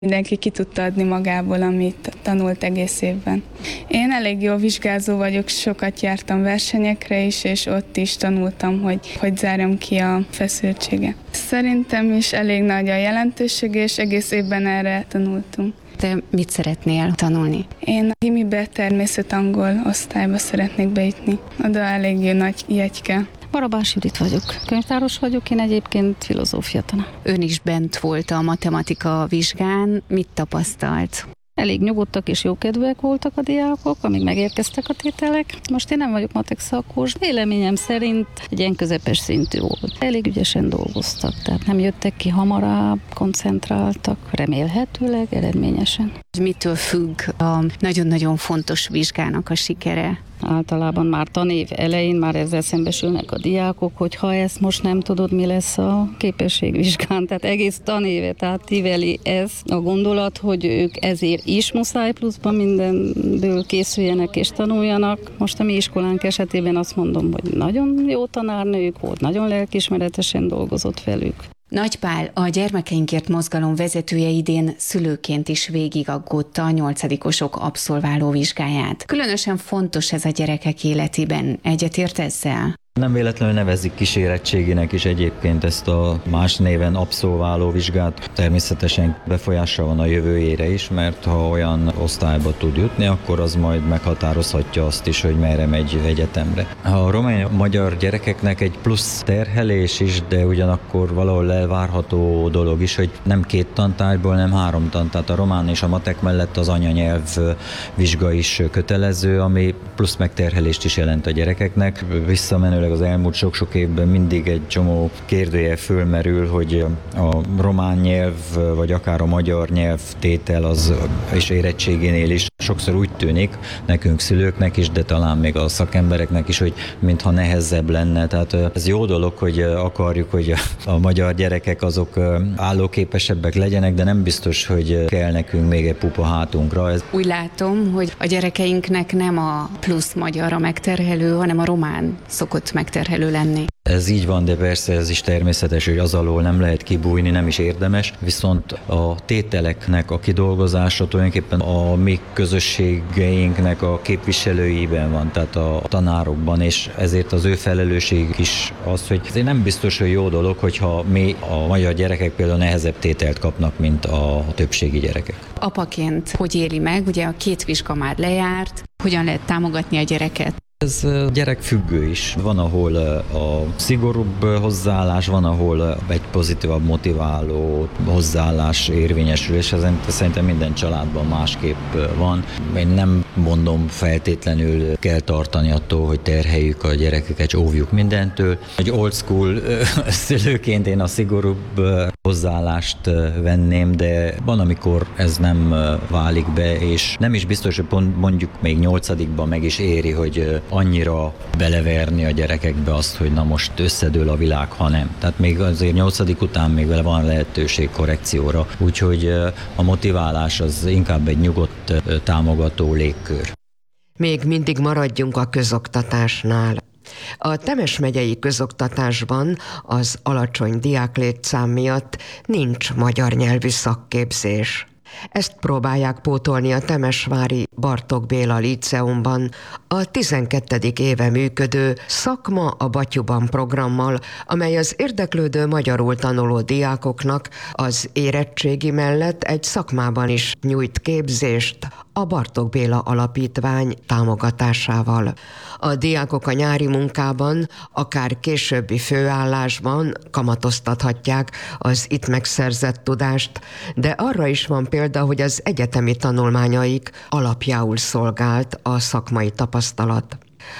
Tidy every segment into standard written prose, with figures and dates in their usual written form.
Mindenki ki tudta adni magából, amit tanult egész évben. Én elég jó vizsgázó vagyok, sokat jártam versenyekre is, és ott is tanultam, hogy zárjam ki a feszültséget. Szerintem is elég nagy a jelentőség, és egész évben erre tanultunk. Te mit szeretnél tanulni? Én a gimibe természet-angol osztályba szeretnék bejutni. Oda elég nagy jegyke. Barabás Judit vagyok. Könyvtáros vagyok, én egyébként filozófia tanár. Ön is bent volt a matematika vizsgán, mit tapasztalt? Elég nyugodtak és jókedvűek voltak a diákok, amíg megérkeztek a tételek. Most én nem vagyok matek szakos, véleményem szerint egy ilyen közepes szintű volt. Elég ügyesen dolgoztak, tehát nem jöttek ki hamarabb, koncentráltak, remélhetőleg eredményesen. Mitől függ a nagyon-nagyon fontos vizsgának a sikere? Általában már tanév elején már ezzel szembesülnek a diákok, hogy ha ezt most nem tudod, mi lesz a képességvizsgán. Tehát egész tanévet átíveli ez a gondolat, hogy ők ezért is muszáj pluszban mindenből készüljenek és tanuljanak. Most a mi iskolánk esetében azt mondom, hogy nagyon jó tanárnők volt, nagyon lelkiismeretesen dolgozott velük. Nagy Pál, a Gyermekeinkért mozgalom vezetője idén szülőként is végigaggódta a 8-osok abszolváló vizsgáját. Különösen fontos ez a gyerekek életében. Egyetért ezzel? Nem véletlenül nevezik kísérettségének is egyébként ezt a más néven abszolváló vizsgát. Természetesen befolyással van a jövőjére is, mert ha olyan osztályba tud jutni, akkor az majd meghatározhatja azt is, hogy merre megy egyetemre. A román-magyar gyerekeknek egy plusz terhelés is, de ugyanakkor valahol elvárható dolog is, hogy nem 2 tantárgyból, nem 3 tantárgy. Tehát a román és a matek mellett az anyanyelv vizsga is kötelező, ami plusz megterhelést is jelent a gyerekeknek. Visszamenőleg az elmúlt sok-sok évben mindig egy csomó kérdőjel fölmerül, hogy a román nyelv, vagy akár a magyar nyelv tétel az és érettségénél is sokszor úgy tűnik, nekünk szülőknek is, de talán még a szakembereknek is, hogy mintha nehezebb lenne. Tehát ez jó dolog, hogy akarjuk, hogy a magyar gyerekek azok állóképesebbek legyenek, de nem biztos, hogy kell nekünk még egy pupa hátunkra. Úgy látom, hogy a gyerekeinknek nem a plusz magyar a megterhelő, hanem a román szokott megterhelő lenni. Ez így van, de persze ez is természetes, hogy az alól nem lehet kibújni, nem is érdemes, viszont a tételeknek a kidolgozása tulajdonképpen a mi közösségeinknek a képviselőiben van, tehát a tanárokban, és ezért az ő felelősség is az, hogy ez nem biztos, hogy jó dolog, hogyha mi a magyar gyerekek például nehezebb tételt kapnak, mint a többségi gyerekek. Apaként hogy éli meg? Ugye a 2 vizsga már lejárt, hogyan lehet támogatni a gyereket? Ez gyerekfüggő is. Van, ahol a szigorúbb hozzáállás, van, ahol egy pozitívabb, motiváló hozzáállás érvényesül, és ez szerintem minden családban másképp van. Én nem mondom feltétlenül kell tartani attól, hogy terheljük a gyerekeket, óvjuk mindentől. Egy old school szülőként én a szigorúbb hozzáállást venném, de van, amikor ez nem válik be, és nem is biztos, hogy pont mondjuk még 8-ban meg is éri, hogy annyira beleverni a gyerekekbe azt, hogy na most összedől a világ, ha nem. Tehát még azért 8. után még vele van lehetőség korrekcióra, úgyhogy a motiválás az inkább egy nyugodt, támogató légkör. Még mindig maradjunk a közoktatásnál. A Temes megyei közoktatásban az alacsony diáklétszám miatt nincs magyar nyelvű szakképzés. Ezt próbálják pótolni a temesvári Bartók Béla Líceumban a 12. éve működő Szakma a Batyuban programmal, amely az érdeklődő magyarul tanuló diákoknak az érettségi mellett egy szakmában is nyújt képzést a Bartók Béla Alapítvány támogatásával. A diákok a nyári munkában, akár későbbi főállásban kamatoztathatják az itt megszerzett tudást, de arra is van példa, hogy az egyetemi tanulmányaik alapjául szolgált a szakmai tapasztalat.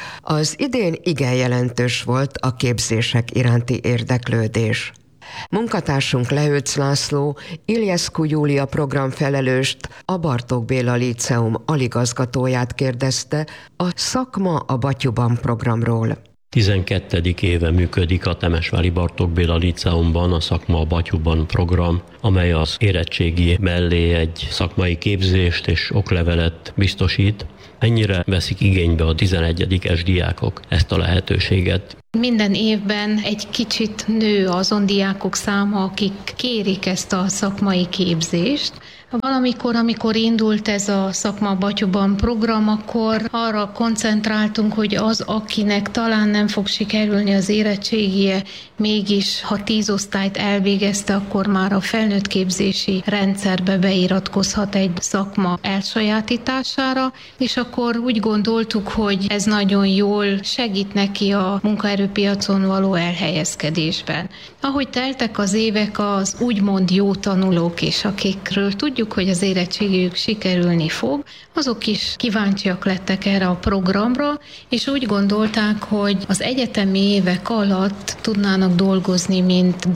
Az idén igen jelentős volt a képzések iránti érdeklődés. Munkatársunk Lehőc László, Iliescu Júlia programfelelőst, a Bartók Béla Líceum aligazgatóját kérdezte a Szakma a Batyuban programról. 12. éve működik a temesvári Bartók Béla Líceumban a Szakma a Batyuban program, amely az érettségi mellé egy szakmai képzést és oklevelet biztosít. Ennyire veszik igénybe a 11-es diákok ezt a lehetőséget. Minden évben egy kicsit nő azon diákok száma, akik kérik ezt a szakmai képzést. Valamikor, amikor indult ez a Szakma Batyuban program, akkor arra koncentráltunk, hogy az, akinek talán nem fog sikerülni az érettségie, mégis ha 10 osztályt elvégezte, akkor már a felnőtt képzési rendszerbe beiratkozhat egy szakma elsajátítására, és akkor úgy gondoltuk, hogy ez nagyon jól segít neki a munkaerőpiacon való elhelyezkedésben. Ahogy teltek az évek, az úgymond jó tanulók és akikről tudjuk, hogy az érettségük sikerülni fog, azok is kíváncsiak lettek erre a programra, és úgy gondolták, hogy az egyetemi évek alatt tudnának dolgozni, mint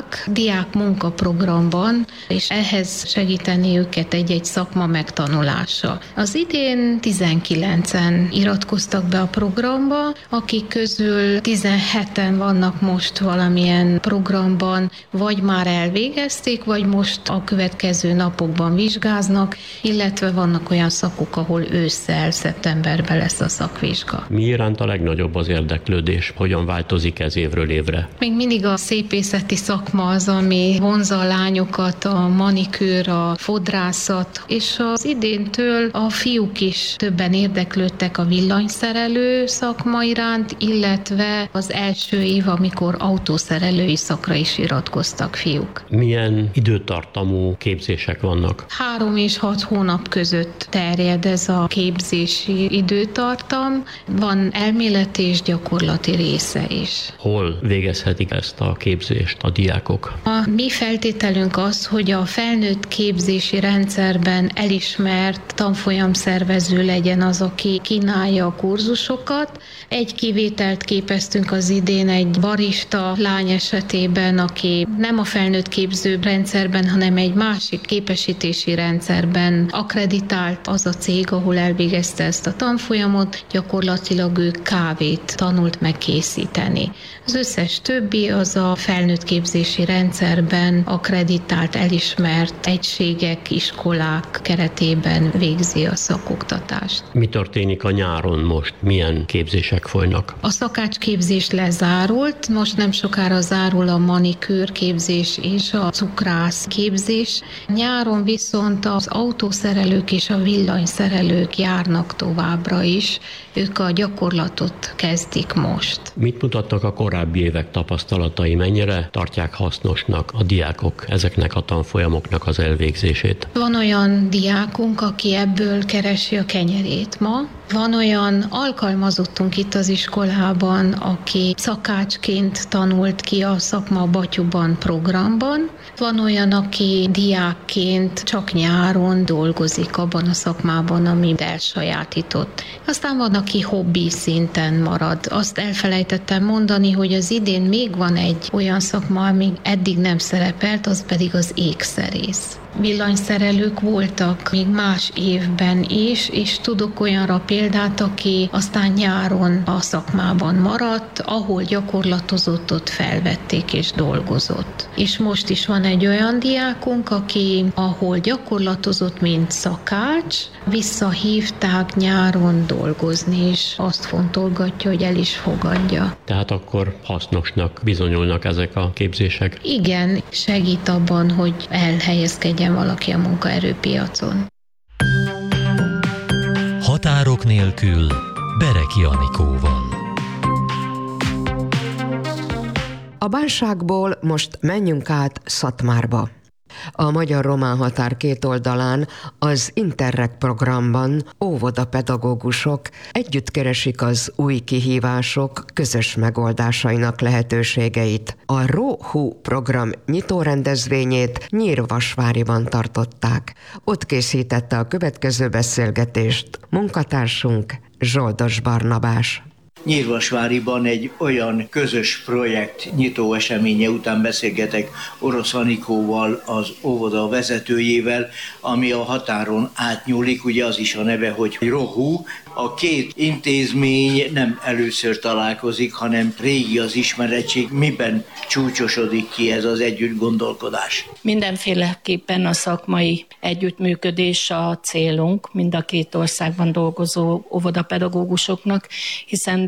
diák munkaprogramban, és ehhez segíteni őket egy-egy szakma megtanulása. Az idén 19-en iratkoztak be a programba, akik közül 17-en vannak most valamilyen programban, vagy már elvégezték, vagy most a következő napokban vizsgáznak, illetve vannak olyan szakok, ahol ősszel, szeptemberben lesz a szakvizsga. Mi iránt a legnagyobb az érdeklődés? Hogyan változik ez évről évre? Még mindig a szépészeti szakma az, ami vonzza a lányokat, a manikűr, a fodrászat, és az idéntől a fiúk is többen érdeklődtek a villanyszerelő szakma iránt, illetve az első év, amikor autószerelői szakra is iratkoztak fiúk. Milyen időtartamú képzések vannak? 3 és 6 hónap között terjed ez a képzési időtartam. Van elméleti és gyakorlati része is. Hol végezhetik ezt a képzést a diákok? A mi feltételünk az, hogy a felnőtt képzési rendszerben elismert tanfolyamszervező legyen az, aki kínálja a kurzusokat. Egy kivételt képeztünk az idén egy barista lány esetében, aki nem a felnőtt képző rendszerben, hanem egy másik képesítési rendszerben akkreditált az a cég, ahol elvégezte ezt a tanfolyamot, gyakorlatilag ő kávét tanult meg készíteni. Az összes többi az a felnőtt képzési rendszerben akkreditált, elismert egységek, iskolák keretében végzi a szakoktatást. Mi történik a nyáron most? Milyen képzések folynak? A szakácsképzés lezárult, most nem sokára zárul a manikűr képzés és a cukrász képzés. Nyáron viszont az autószerelők és a villanyszerelők járnak továbbra is, ők a gyakorlatot kezdik most. Mit mutatnak a korábbi évek tapasztalatai? Mennyire tartják hasznosnak a diákok ezeknek a tanfolyamoknak az elvégzését? Van olyan diákunk, aki ebből keresi a kenyerét ma. Van olyan alkalmazottunk itt az iskolában, aki szakácsként tanult ki a Szakma Batyuban programban. Van olyan, aki diákként csak nyáron dolgozik abban a szakmában, amit elsajátított. Aztán van, aki hobbi szinten marad. Azt elfelejtettem mondani, hogy az idén még van egy olyan szakma, ami eddig nem szerepelt, az pedig az ékszerész. Villanyszerelők voltak még más évben is, és tudok olyanra példát, aki aztán nyáron a szakmában maradt, ahol gyakorlatozott, ott felvették és dolgozott. És most is van egy olyan diákunk, aki ahol gyakorlatozott, mint szakács, visszahívták nyáron dolgozni, és azt fontolgatja, hogy el is fogadja. Tehát akkor hasznosnak bizonyulnak ezek a képzések? Igen, segít abban, hogy elhelyezkedjen valaki a munkaerőpiacon. Határok nélkül Bereki Anikóval. A Bánságból most menjünk át Szatmárba. A magyar-román határ két oldalán az Interreg programban óvodapedagógusok együtt keresik az új kihívások közös megoldásainak lehetőségeit. A ROHU program nyitórendezvényét Nyírvasváriban tartották. Ott készítette a következő beszélgetést munkatársunk Zsoldos Barnabás. Nyírvasváriban egy olyan közös projekt nyitó eseménye után beszélgetek Orosz Anikóval, az óvoda vezetőjével, ami a határon átnyúlik, ugye az is a neve, hogy ROHU. A két intézmény nem először találkozik, hanem régi az ismerettség. Miben csúcsosodik ki ez az együttgondolkodás? Mindenféleképpen a szakmai együttműködés a célunk mind a két országban dolgozó óvodapedagógusoknak, hiszen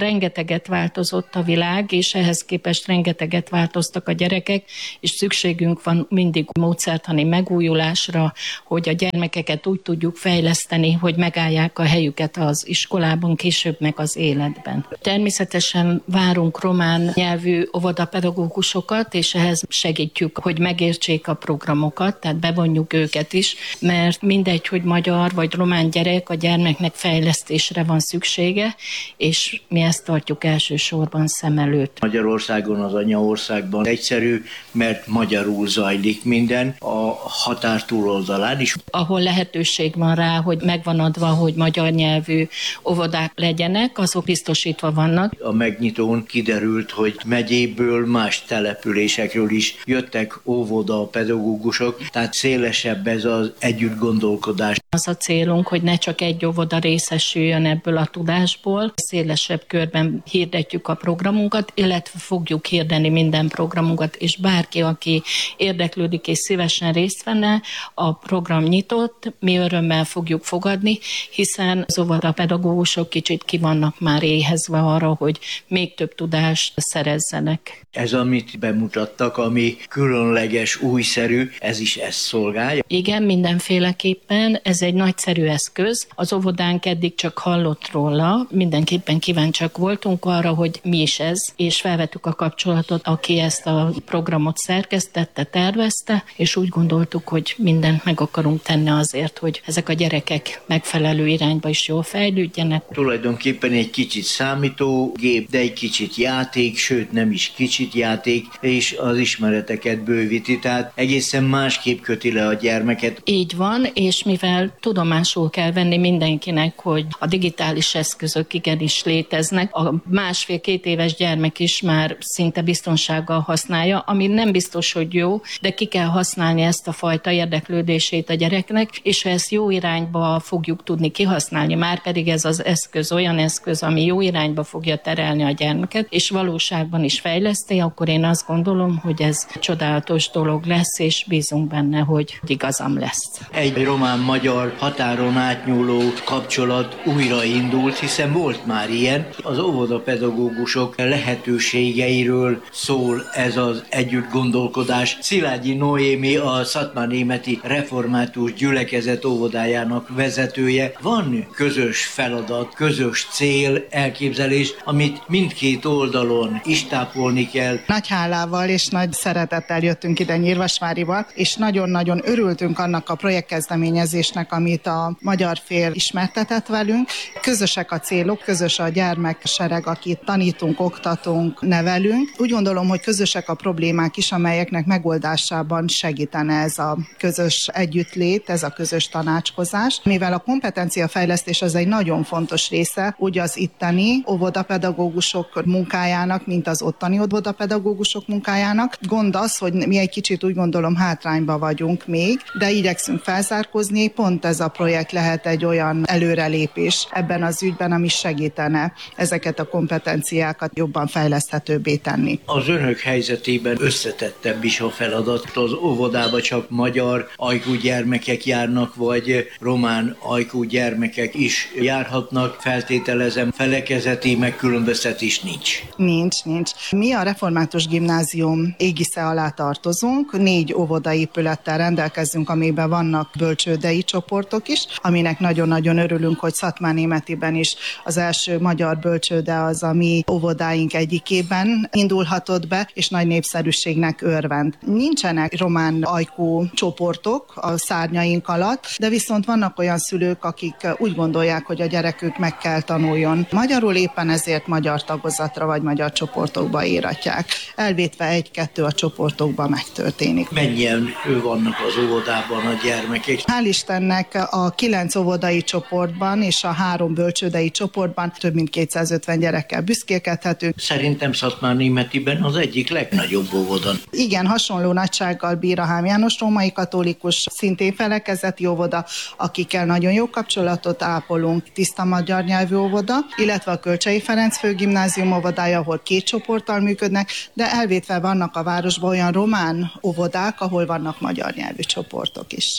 rengeteget változott a világ, és ehhez képest rengeteget változtak a gyerekek, és szükségünk van mindig módszertani megújulásra, hogy a gyermekeket úgy tudjuk fejleszteni, hogy megállják a helyüket az iskolában, később meg az életben. Természetesen várunk román nyelvű óvodapedagógusokat, és ehhez segítjük, hogy megértsék a programokat, tehát bevonjuk őket is, mert mindegy, hogy magyar vagy román gyerek, a gyermeknek fejlesztésre van szüksége, és mi ezt tartjuk elsősorban szem előtt. Magyarországon, az anyaországban egyszerű, mert magyarul zajlik minden, a határ túloldalán is. Ahol lehetőség van rá, hogy megvan adva, hogy magyar nyelvű óvodák legyenek, azok biztosítva vannak. A megnyitón kiderült, hogy megyéből, más településekről is jöttek óvoda pedagógusok, tehát szélesebb ez az együttgondolkodás. Az a célunk, hogy ne csak egy óvoda részesüljön ebből a tudásból, szélesebb körben hirdetjük a programunkat, illetve fogjuk hirdeni minden programunkat, és bárki, aki érdeklődik és szívesen részt venne, a program nyitott, mi örömmel fogjuk fogadni, hiszen az óvodapedagógusok kicsit ki vannak már éhezve arra, hogy még több tudást szerezzenek. Ez, amit bemutattak, ami különleges, újszerű, ez is ezt szolgálja? Igen, mindenféleképpen. Ez egy nagyszerű eszköz. Az óvodánk eddig csak hallott róla, mindenképpen kíváncsiak voltunk arra, hogy mi is ez, és felvettük a kapcsolatot, aki ezt a programot szerkesztette, tervezte, és úgy gondoltuk, hogy mindent meg akarunk tenni azért, hogy ezek a gyerekek megfelelő irányba is jól fejlődjenek. Tulajdonképpen egy kicsit számítógép, de egy kicsit játék, sőt nem is kicsit játék, és az ismereteket bővíti, tehát egészen másképp köti le a gyermeket. Így van, és mivel tudomásul kell venni mindenkinek, hogy a digitális eszközök igenis léteznek, a 1,5-2 éves gyermek is már szinte biztonsággal használja, ami nem biztos, hogy jó, de ki kell használni ezt a fajta érdeklődését a gyereknek, és ha ezt jó irányba fogjuk tudni kihasználni, már pedig ez az eszköz olyan eszköz, ami jó irányba fogja terelni a gyermeket, és valóságban is fejleszti, akkor én azt gondolom, hogy ez csodálatos dolog lesz, és bízunk benne, hogy igazam lesz. Egy román-magyar határon átnyúló kapcsolat újraindult, hiszen volt már ilyen. Az óvodapedagógusok lehetőségeiről szól ez az együttgondolkodás. Szilágyi Noémi, a Szatmárnémeti Református Gyülekezet óvodájának vezetője. Van közös feladat, közös cél, elképzelés, amit mindkét oldalon is tápolni kell. Nagy hálával és nagy szeretettel jöttünk ide Nyírvasváriba, és nagyon-nagyon örültünk annak a projektkezdeményezésnek, amit a magyar fél ismertetett velünk. Közösek a célok, közös a gyermeksereg, akit tanítunk, oktatunk, nevelünk. Úgy gondolom, hogy közösek a problémák is, amelyeknek megoldásában segítene ez a közös együttlét, ez a közös tanácskozás. Mivel a kompetenciafejlesztés az egy nagyon fontos része, úgy az itteni óvodapedagógusok munkájának, mint az ottani óvodapedagógusok munkájának. Gond az, hogy mi egy kicsit úgy gondolom hátrányba vagyunk még, de igyekszünk felzárkózni. Pont ez a projekt lehet egy olyan előrelépés ebben az ügyben, ami segítene ezeket a kompetenciákat jobban fejleszthetőbbé tenni. Az önök helyzetében összetettebb is a feladat. Az óvodába csak magyar ajkú gyermekek járnak, vagy román ajkú gyermekek is járhatnak. Feltételezem, felekezeti megkülönböztetés nincs. Nincs. Mi a Református Gimnázium égisze alá tartozunk, 4 óvodaépülettel rendelkezünk, amiben vannak bölcsődei csoportok is, aminek nagyon-nagyon örülünk, hogy Szatmárnémetiben is az első magyar bölcsőde az, ami óvodáink egyikében indulhatott be, és nagy népszerűségnek örvend. Nincsenek román ajkú csoportok a szárnyaink alatt, de viszont vannak olyan szülők, akik úgy gondolják, hogy a gyerekük meg kell tanuljon magyarul, éppen ezért magyar tagozatra vagy magyar csoportokba íratják. Elvétve 1-2 a csoportokban megtörténik. Mennyien vannak az óvodában a gyermekek? Hál' Istennek a 9 óvodai csoportban és a 3 bölcsődei csoportban több mint 250 gyerekkel büszkélkedhetünk. Szerintem Szatmárnémetiben az egyik legnagyobb óvoda. Igen, hasonló nagysággal bír a Hám János római katolikus, szintén felekezeti óvoda, akikkel nagyon jó kapcsolatot ápolunk, tiszta magyar nyelvű óvoda, illetve a Kölcsei Ferenc Főgimnázium óvodája, ahol 2 csoporttal működnek, de elvétve vannak a városban olyan román óvodák, ahol vannak magyar nyelvű csoportok is.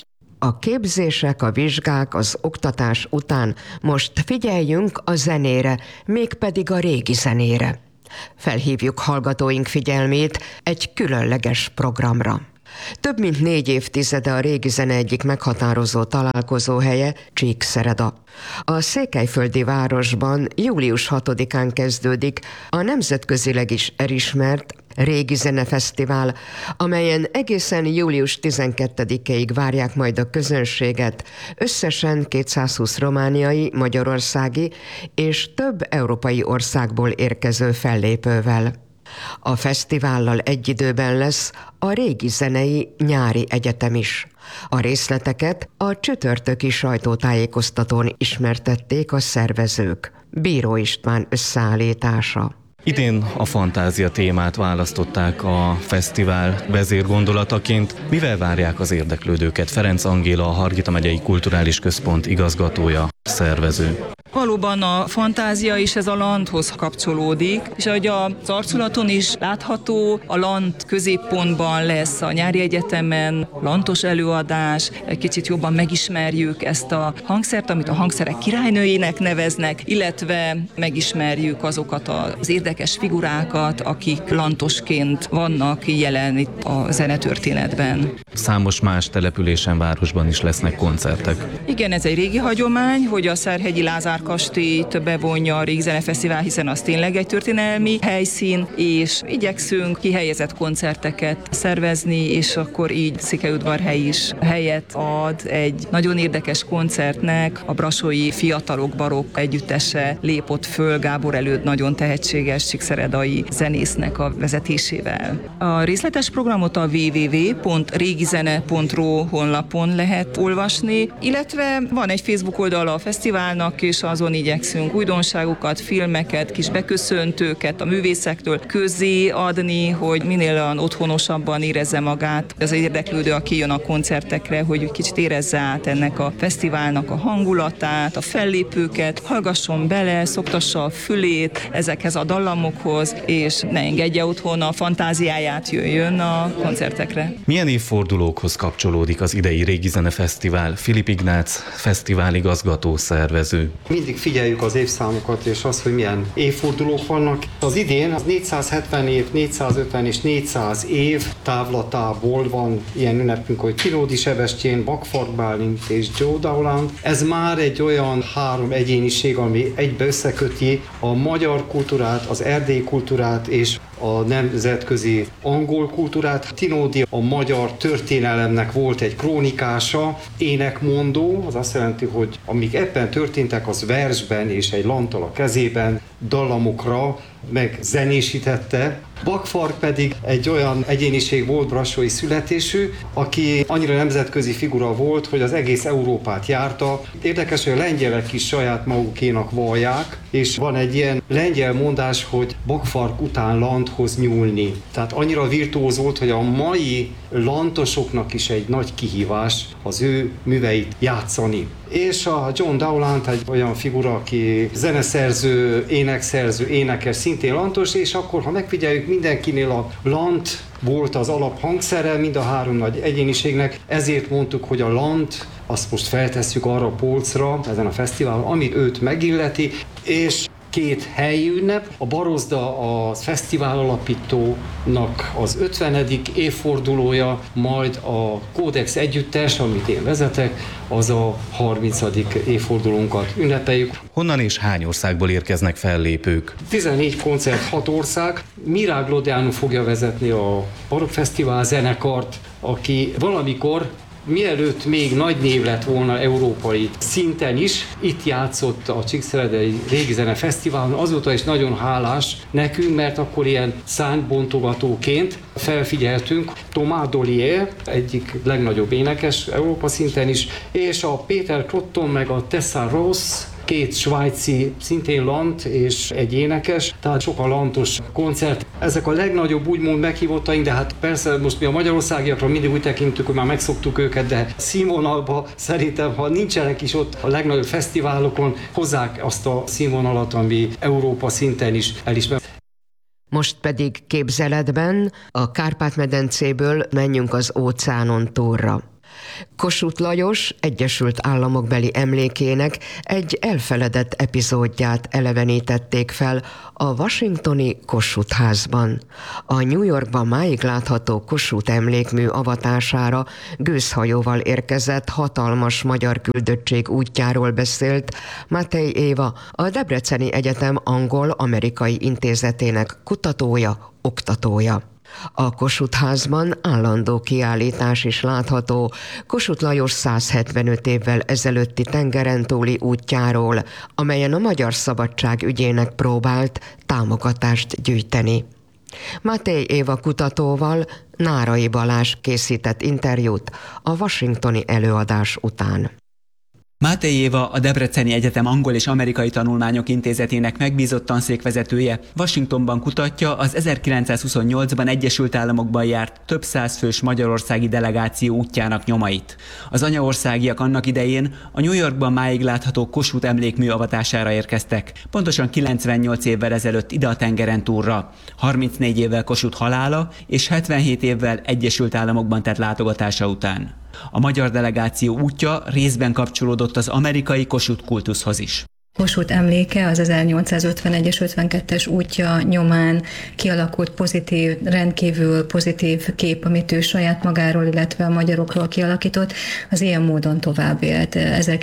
A képzések, a vizsgák, az oktatás után most figyeljünk a zenére, mégpedig a régi zenére. Felhívjuk hallgatóink figyelmét egy különleges programra. Több mint 4 évtizede a régi zene egyik meghatározó találkozóhelye Csíkszereda. A székelyföldi városban július 6-án kezdődik a nemzetközileg is elismert Régi Zenefesztivál, amelyen egészen július 12-ig várják majd a közönséget összesen 220 romániai, magyarországi és több európai országból érkező fellépővel. A fesztivállal egy időben lesz a Régi Zenei Nyári Egyetem is. A részleteket a csütörtöki sajtótájékoztatón ismertették a szervezők. Bíró István összeállítása. Idén a fantázia témát választották a fesztivál vezérgondolataként. Mivel várják az érdeklődőket? Ferenc Angéla, a Hargita megyei kulturális központ igazgatója, szervező. Valóban a fantázia is ez a landhoz kapcsolódik, és ahogy az arculaton is látható, a land középpontban lesz a nyári egyetemen lantos előadás, egy kicsit jobban megismerjük ezt a hangszert, amit a hangszerek királynőjének neveznek, illetve megismerjük azokat az érdekes figurákat, akik lantosként vannak jelen itt a zenetörténetben. Számos más településen, városban is lesznek koncertek. Igen, ez egy régi hagyomány, hogy a Szerhegyi Lázár kastélyt bevonja a Régi Zenefesztivál, hiszen az tényleg egy történelmi helyszín, és igyekszünk kihelyezett koncerteket szervezni, és akkor így Székelyudvarhely is helyet ad egy nagyon érdekes koncertnek. A brassói fiatalok barokk együttese lép ott föl Gábor Előd nagyon tehetséges csíkszeredai zenésznek a vezetésével. A részletes programot a www.régizene.ru honlapon lehet olvasni, illetve van egy Facebook oldala a fesztiválnak, és azon igyekszünk újdonságokat, filmeket, kis beköszöntőket a művészektől közzé adni, hogy minél olyan otthonosabban érezze magát az érdeklődő, aki jön a koncertekre, hogy kicsit érezze át ennek a fesztiválnak a hangulatát, a fellépőket, hallgasson bele, szoktassa a fülét ezekhez a dallamokhoz, és ne engedje otthon a fantáziáját, jöjjön a koncertekre. Milyen évfordulókhoz kapcsolódik az idei Régi Zenefesztivál? Filip Ignác, fesztiváligazgató, szervező. Mindig figyeljük az évszámokat és azt, hogy milyen évfordulók vannak. Az idén az 470 év, 450 és 400 év távlatából van ilyen ünnepünk, hogy Kinódi Sebestyén, Bakfark Bálint és Joe Dowland. Ez már egy olyan 3 egyéniség, ami egybe összeköti a magyar kultúrát, az erdélyi kultúrát és a nemzetközi angol kultúrát. Tinódi a magyar történelemnek volt egy krónikása, énekmondó, az azt jelenti, hogy amik ebben történtek, az versben és egy lanttal a kezében dallamokra megzenésítette. Bakfark pedig egy olyan egyéniség volt, brassói születésű, aki annyira nemzetközi figura volt, hogy az egész Európát járta. Érdekes, hogy a lengyelek is saját magukénak vallják, és van egy ilyen lengyel mondás, hogy Bakfark után landhoz nyúlni. Tehát annyira virtuóz volt, hogy a mai lantosoknak is egy nagy kihívás az ő műveit játszani. És a John Dowland egy olyan figura, aki zeneszerző, énekszerző, énekes, szintén lantos, és akkor, ha megfigyeljük, mindenkinél a lant volt az alaphangszere, mind a 3 nagy egyéniségnek, ezért mondtuk, hogy a lant, azt most feltesszük arra a polcra, ezen a fesztiválon, ami őt megilleti, és 2 helyi ünnep, a Barozda a fesztivál alapítónak az 50. évfordulója, majd a Kódex együttes, amit én vezetek, az a 30. évfordulónkat ünnepeljük. Honnan és hány országból érkeznek fellépők? 14 koncert, 6 ország. Mirák Lodiano fogja vezetni a Barokk Fesztivál zenekart, aki valamikor, mielőtt még nagy név lett volna európai szinten is, itt játszott a Csíkszeredai Régi Zenefesztiválon, azóta is nagyon hálás nekünk, mert akkor ilyen szántbontogatóként felfigyeltünk. Thomas Dollier, egyik legnagyobb énekes Európa szinten is, és a Péter Klotton meg a Tessa Ross, 2 svájci, szintén lant és egy énekes, tehát sok a lantos koncert. Ezek a legnagyobb úgymond meghívottaink, de hát persze most mi a magyarországiakra mindig úgy tekintünk, hogy már megszoktuk őket, de színvonalba szerintem, ha nincsenek is ott a legnagyobb fesztiválokon, hozzák azt a színvonalat, ami Európa szinten is elismer. Most pedig képzeletben a Kárpát-medencéből menjünk az óceánon túlra. Kossuth Lajos Egyesült Államokbeli emlékének egy elfeledett epizódját elevenítették fel a washingtoni Kossuth házban. A New Yorkban máig látható Kossuth emlékmű avatására gőzhajóval érkezett hatalmas magyar küldöttség útjáról beszélt Máté Éva, a Debreceni Egyetem angol-amerikai intézetének kutatója, oktatója. A Kossuth házban állandó kiállítás is látható Kossuth Lajos 175 évvel ezelőtti tengeren túli útjáról, amelyen a magyar szabadság ügyének próbált támogatást gyűjteni. Máté Éva kutatóval Nárai Balázs készített interjút a washingtoni előadás után. Máté Éva, a Debreceni Egyetem Angol és Amerikai Tanulmányok Intézetének megbízott tanszékvezetője Washingtonban kutatja az 1928-ban Egyesült Államokban járt több száz fős magyarországi delegáció útjának nyomait. Az anyaországiak annak idején a New Yorkban máig látható Kossuth emlékmű avatására érkeztek, pontosan 98 évvel ezelőtt ide a tengeren túlra, 34 évvel Kossuth halála és 77 évvel Egyesült Államokban tett látogatása után. A magyar delegáció útja részben kapcsolódott az amerikai Kossuth kultuszhoz is. Kossuth emléke az 1851-es 52-es útja nyomán kialakult pozitív, rendkívül pozitív kép, amit ő saját magáról, illetve a magyarokról kialakított, az ilyen módon tovább élt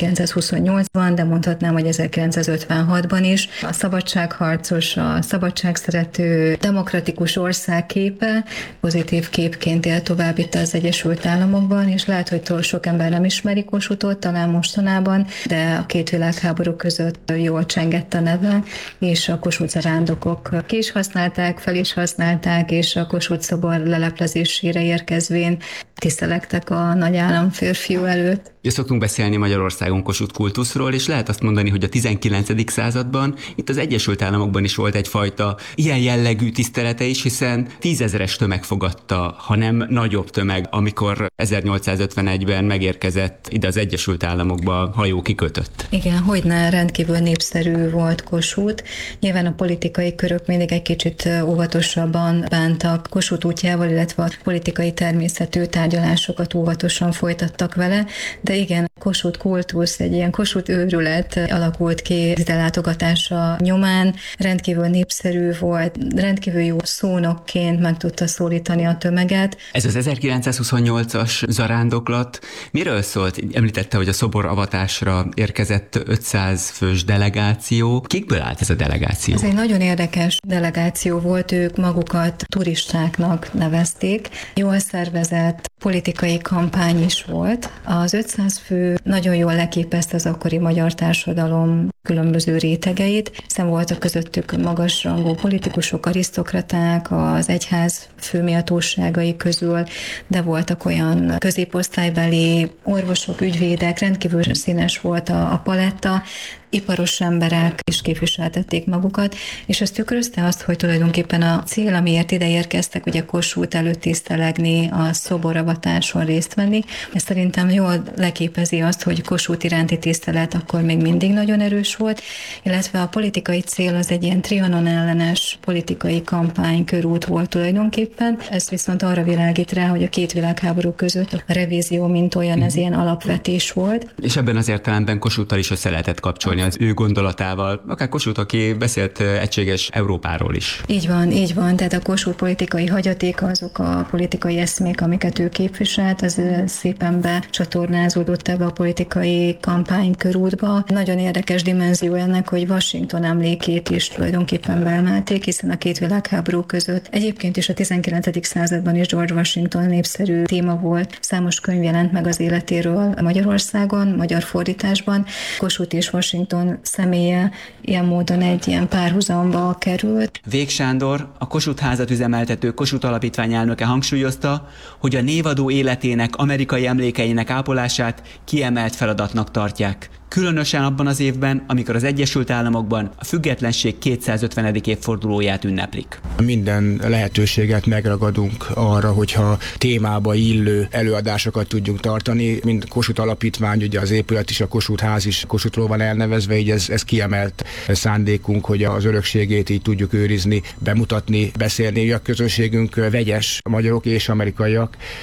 1928-ban, de mondhatnám, hogy 1956-ban is. A szabadságharcos, a szabadságszerető, demokratikus ország képe pozitív képként él tovább itt az Egyesült Államokban, és lehet, hogy túl sok ember nem ismeri Kossuthot, talán mostanában, de a két világháború között jól csengett a neve, és a Kossuth zarándokok ki is használták, fel is használták, és a Kossuth szobor leleplezésére érkezvén tisztelektek a nagy államférfiú előtt. Ugye szoktunk beszélni Magyarországon Kossuth kultuszról, és lehet azt mondani, hogy a 19. században itt az Egyesült Államokban is volt egyfajta ilyen jellegű tisztelete is, hiszen 10 000-es tömeg fogadta, hanem nagyobb tömeg, amikor 1851-ben megérkezett ide az Egyesült Államokba, hajó kikötött. Igen, hogyne, rendkívül népszerű volt Kossuth. Nyilván a politikai körök mindig egy kicsit óvatosabban bántak Kossuth útjával, illetve a politikai természetű tárgyalásokat óvatosan folytattak vele, de igen, Kossuth kultusz, egy ilyen Kossuth őrület alakult ki ide látogatása nyomán, rendkívül népszerű volt, rendkívül jó szónokként meg tudta szólítani a tömeget. Ez az 1928-as zarándoklat miről szólt? Említette, hogy a szobor avatásra érkezett 500 fős delegáció. Kikből állt ez a delegáció? Ez egy nagyon érdekes delegáció volt, ők magukat turistáknak nevezték. Jól szervezett politikai kampány is volt. Az 500 fő nagyon jól leképezte az akkori magyar társadalom különböző rétegeit, hiszen voltak közöttük magasrangú politikusok, arisztokraták, az egyház főméltóságai közül, de voltak olyan középosztálybeli orvosok, ügyvédek, rendkívül színes volt a paletta, iparos emberek is képviseltették magukat, és ez tükrözte azt, hogy tulajdonképpen a cél, amiért ide érkeztek, ugye Kossuth előtt tisztelegni, a szoboravatáson részt venni, ez szerintem jól leképezi azt, hogy Kossuth iránti tisztelet akkor még mindig nagyon erős volt, illetve a politikai cél az egy ilyen Trianon ellenes politikai kampány körút volt tulajdonképpen. Ez viszont arra világít rá, hogy a két világháború között a revízió mint olyan, ez ilyen alapvetés volt. És ebben az értelemben Kossuthtal is össze lehetett kapcsolni az ő gondolatával, akár Kossuth, aki beszélt egységes Európáról is. Így van, tehát a Kossuth politikai hagyatéka, azok a politikai eszmék, amiket ő képviselt, az szépen becsatornázódott ebbe a politikai kampánykörútba. Nagyon érdekes dimenzió ennek, hogy Washington emlékét is tulajdonképpen beemelték, hiszen a két világháború között egyébként is a 19. században is George Washington népszerű téma volt. Számos könyv jelent meg az életéről Magyarországon, magyar fordításban. Kossuth és Washington személye ilyen módon egy ilyen párhuzamba került. Vég Sándor, a Kossuth házat üzemeltető Kossuth Alapítvány elnöke hangsúlyozta, hogy a névadó életének, amerikai emlékeinek ápolását kiemelt feladatnak tartják. Különösen abban az évben, amikor az Egyesült Államokban a függetlenség 250. évfordulóját ünneplik. Minden lehetőséget megragadunk arra, hogyha témába illő előadásokat tudjunk tartani, mint Kossuth Alapítvány, ugye az épület is, a Kossuth ház is Kossuthról van elnevezve, így ez kiemelt szándékunk, hogy az örökségét így tudjuk őrizni, bemutatni, beszélni. A közönségünk vegyes, magyarok és amerikaiak. Itt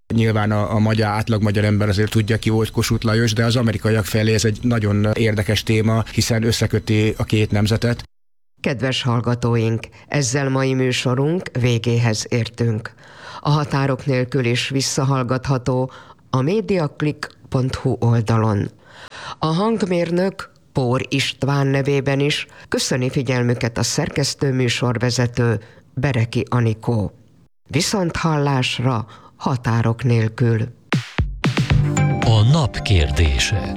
Nyilván a magyar, átlag magyar ember azért tudja, ki volt Kossuth Lajos, de az amerikaiak felé ez egy nagyon érdekes téma, hiszen összeköti a két nemzetet. Kedves hallgatóink, ezzel mai műsorunk végéhez értünk. A határok nélkül is visszahallgatható a mediaclick.hu oldalon. A hangmérnök Pór István nevében is köszöni figyelmüket a szerkesztő műsorvezető Bereki Anikó. Viszonthallásra határok nélkül. A nap kérdése.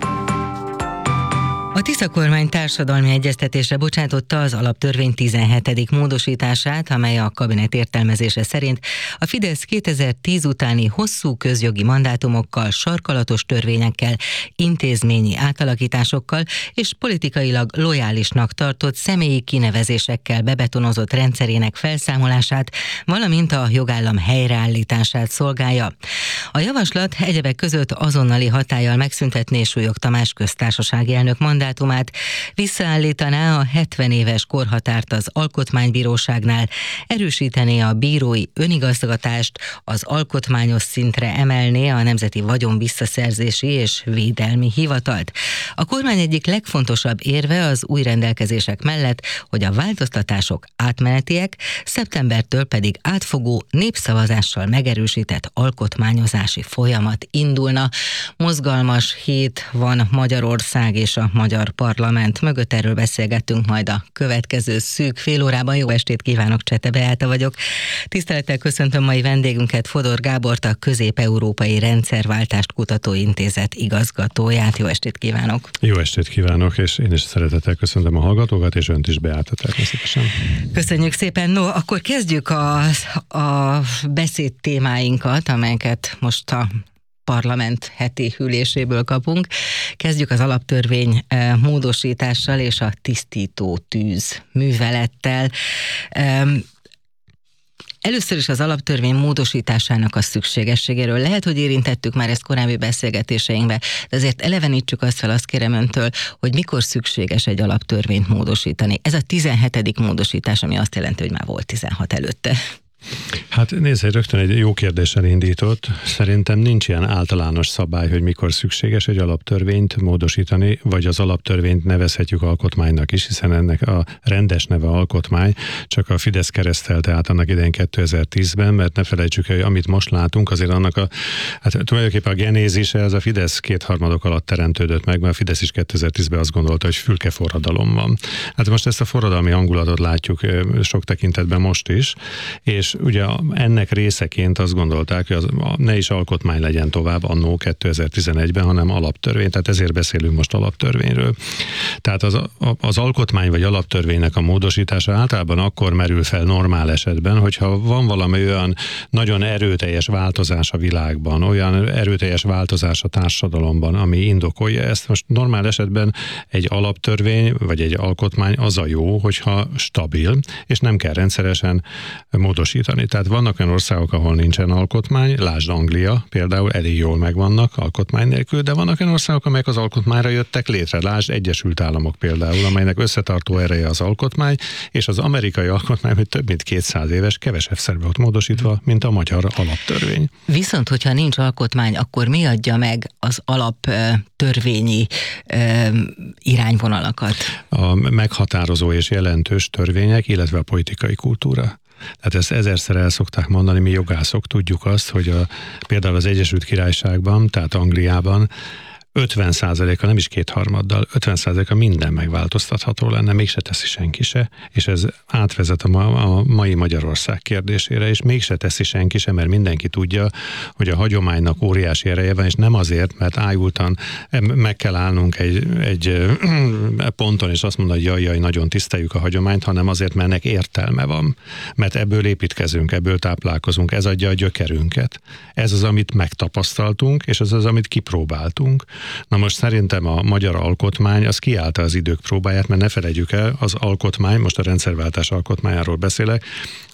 A Tisza kormány társadalmi egyeztetésre bocsátotta az alaptörvény 17. módosítását, amely a kabinet értelmezése szerint a Fidesz 2010 utáni hosszú közjogi mandátumokkal, sarkalatos törvényekkel, intézményi átalakításokkal és politikailag lojálisnak tartott személyi kinevezésekkel bebetonozott rendszerének felszámolását, valamint a jogállam helyreállítását szolgálja. A javaslat egyebek között azonnali hatállyal megszüntetné Súlyog Tamás köztársasági elnök mandátumát, visszaállítaná a 70 éves korhatárt az Alkotmánybíróságnál, erősítené a bírói önigazgatást, az alkotmányos szintre emelné a Nemzeti Vagyon Visszaszerzési és Védelmi Hivatalt. A kormány egyik legfontosabb érve az új rendelkezések mellett, hogy a változtatások átmenetiek, szeptembertől pedig átfogó népszavazással megerősített alkotmányozási folyamat indulna. Mozgalmas hét van Magyarország és a magyar parlament mögött, erről beszélgettünk majd a következő szűk fél órában. Jó estét kívánok, Csete Beáta vagyok. Tisztelettel köszöntöm mai vendégünket, Fodor Gábort, a Közép-Európai Rendszerváltást Kutató Intézet igazgatóját. Jó estét kívánok! Jó estét kívánok, és én is szeretettel köszöntöm a hallgatókat, és önt is, Beáta, természetesen. Köszönjük szépen! No, akkor kezdjük a beszéd témáinkat, amelyeket most a parlament heti üléséből kapunk. Kezdjük az alaptörvény módosítással és a tisztító tűz művelettel. Először is az alaptörvény módosításának a szükségességéről. Lehet, hogy érintettük már ezt korábbi beszélgetéseinkben, de azért elevenítsük azt fel, azt kérem öntől, hogy mikor szükséges egy alaptörvényt módosítani. Ez a 17. módosítás, ami azt jelenti, hogy már volt 16 előtte. Hát nézd, rögtön egy jó kérdéssel indított. Szerintem nincs ilyen általános szabály, hogy mikor szükséges egy alaptörvényt módosítani, vagy az alaptörvényt nevezhetjük alkotmánynak is, hiszen ennek a rendes neve alkotmány, csak a Fidesz keresztelte át annak idején 2010-ben, mert ne felejtsük el, hogy amit most látunk, azért annak hát tulajdonképpen a genézise az a Fidesz kétharmadok alatt teremtődött meg, mert a Fidesz is 2010-ben azt gondolta, hogy fülkeforradalom van. Hát most ezt a forradalmi hangulatot látjuk sok tekintetben most is, és ugye ennek részeként azt gondolták, hogy ne is alkotmány legyen tovább annó 2011-ben, hanem alaptörvény, tehát ezért beszélünk most alaptörvényről. Tehát az alkotmány vagy alaptörvénynek a módosítása általában akkor merül fel normál esetben, hogyha van valami olyan nagyon erőteljes változás a világban, olyan erőteljes változás a társadalomban, ami indokolja ezt. Most normál esetben egy alaptörvény vagy egy alkotmány az a jó, hogyha stabil, és nem kell rendszeresen módosítani. Tehát vannak olyan országok, ahol nincsen alkotmány, lásd Anglia például, elég jól megvannak alkotmány nélkül, de vannak olyan országok, amelyek az alkotmányra jöttek létre, lásd Egyesült Államok például, amelynek összetartó ereje az alkotmány, és az amerikai alkotmány, hogy több mint 200 éves, kevesebbszer volt módosítva, mint a magyar alaptörvény. Viszont, hogyha nincs alkotmány, akkor mi adja meg az alaptörvényi irányvonalakat? A meghatározó és jelentős törvények, illetve a politikai kultúra. Tehát ezt ezerszer el szokták mondani, mi jogászok tudjuk azt, hogy például az Egyesült Királyságban, tehát Angliában 50%-a, nem is kétharmaddal, 50%-a minden megváltoztatható lenne, mégse teszi senki se, és ez átvezet a mai Magyarország kérdésére, és mégse teszi senki se, mert mindenki tudja, hogy a hagyománynak óriási ereje van, és nem azért, mert ájultan meg kell állnunk egy ponton, és azt mondani, hogy jaj, nagyon tiszteljük a hagyományt, hanem azért, mert ennek értelme van. Mert ebből építkezünk, ebből táplálkozunk, ez adja a gyökerünket. Ez az, amit megtapasztaltunk, és ez az, amit kipróbáltunk. Na most szerintem a magyar alkotmány az kiállta az idők próbáját, mert ne felejtjük el, az alkotmány, most a rendszerváltás alkotmányáról beszélek,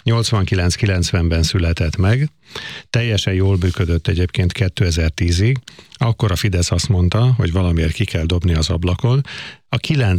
89-90-ben született meg, teljesen jól működött egyébként 2010-ig, akkor a Fidesz azt mondta, hogy valamiért ki kell dobni az ablakon, a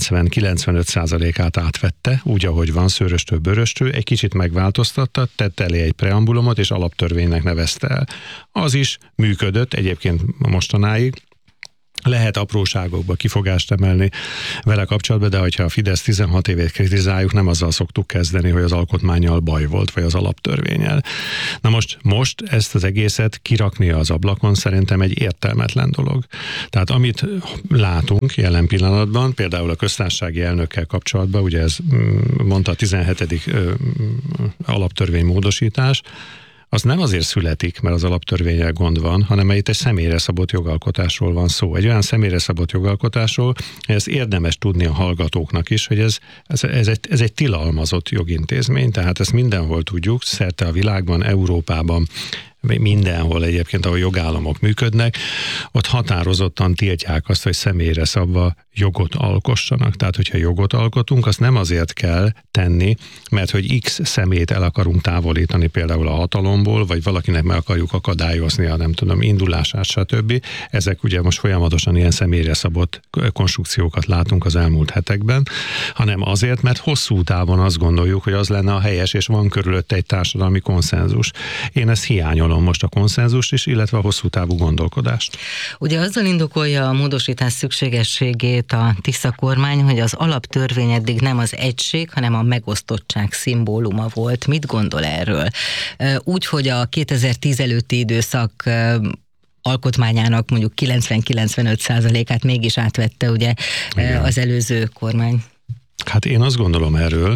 90-95%-át átvette, úgy, ahogy van, szőröstől bőröstől, egy kicsit megváltoztatta, tette elé egy preambulumot, és alaptörvénynek nevezte el. Az is működött egyébként mostanáig, lehet apróságokba kifogást emelni vele kapcsolatban, de hogyha a Fidesz 16 évét kritizáljuk, nem azzal szoktuk kezdeni, hogy az alkotmánnyal baj volt, vagy az alaptörvénnyel. Na most ezt az egészet kiraknia az ablakon szerintem egy értelmetlen dolog. Tehát amit látunk jelen pillanatban, például a köztársasági elnökkel kapcsolatban, ugye ez mondta a 17. alaptörvény módosítás, az nem azért születik, mert az alaptörvénnyel gond van, hanem itt egy személyre szabott jogalkotásról van szó. Egy olyan személyre szabott jogalkotásról, hogy ez érdemes tudni a hallgatóknak is, hogy ez egy tilalmazott jogintézmény, tehát ezt mindenhol tudjuk, szerte a világban, Európában, mindenhol egyébként, ahol jogállamok működnek, ott határozottan tiltják azt, hogy személyre szabva jogot alkossanak. Tehát, hogyha jogot alkotunk, azt nem azért kell tenni, mert hogy X szemét el akarunk távolítani például a hatalomból, vagy valakinek meg akarjuk akadályozni a nem tudom, indulását, stb. Ezek ugye most folyamatosan ilyen személyre szabott konstrukciókat látunk az elmúlt hetekben, hanem azért, mert hosszú távon azt gondoljuk, hogy az lenne a helyes, és van körülötte egy társadalmi konszenzus. Én ezt hiányolom most a konszenzust is, illetve a hosszú távú gondolkodást. Ugye azzal indokolja a módosítás szükségességét a Tisza kormány, hogy az alaptörvény eddig nem az egység, hanem a megosztottság szimbóluma volt. Mit gondol erről? Úgy, hogy a 2010 előtti időszak alkotmányának mondjuk 90-95%-át mégis átvette ugye az előző kormány. Hát én azt gondolom erről,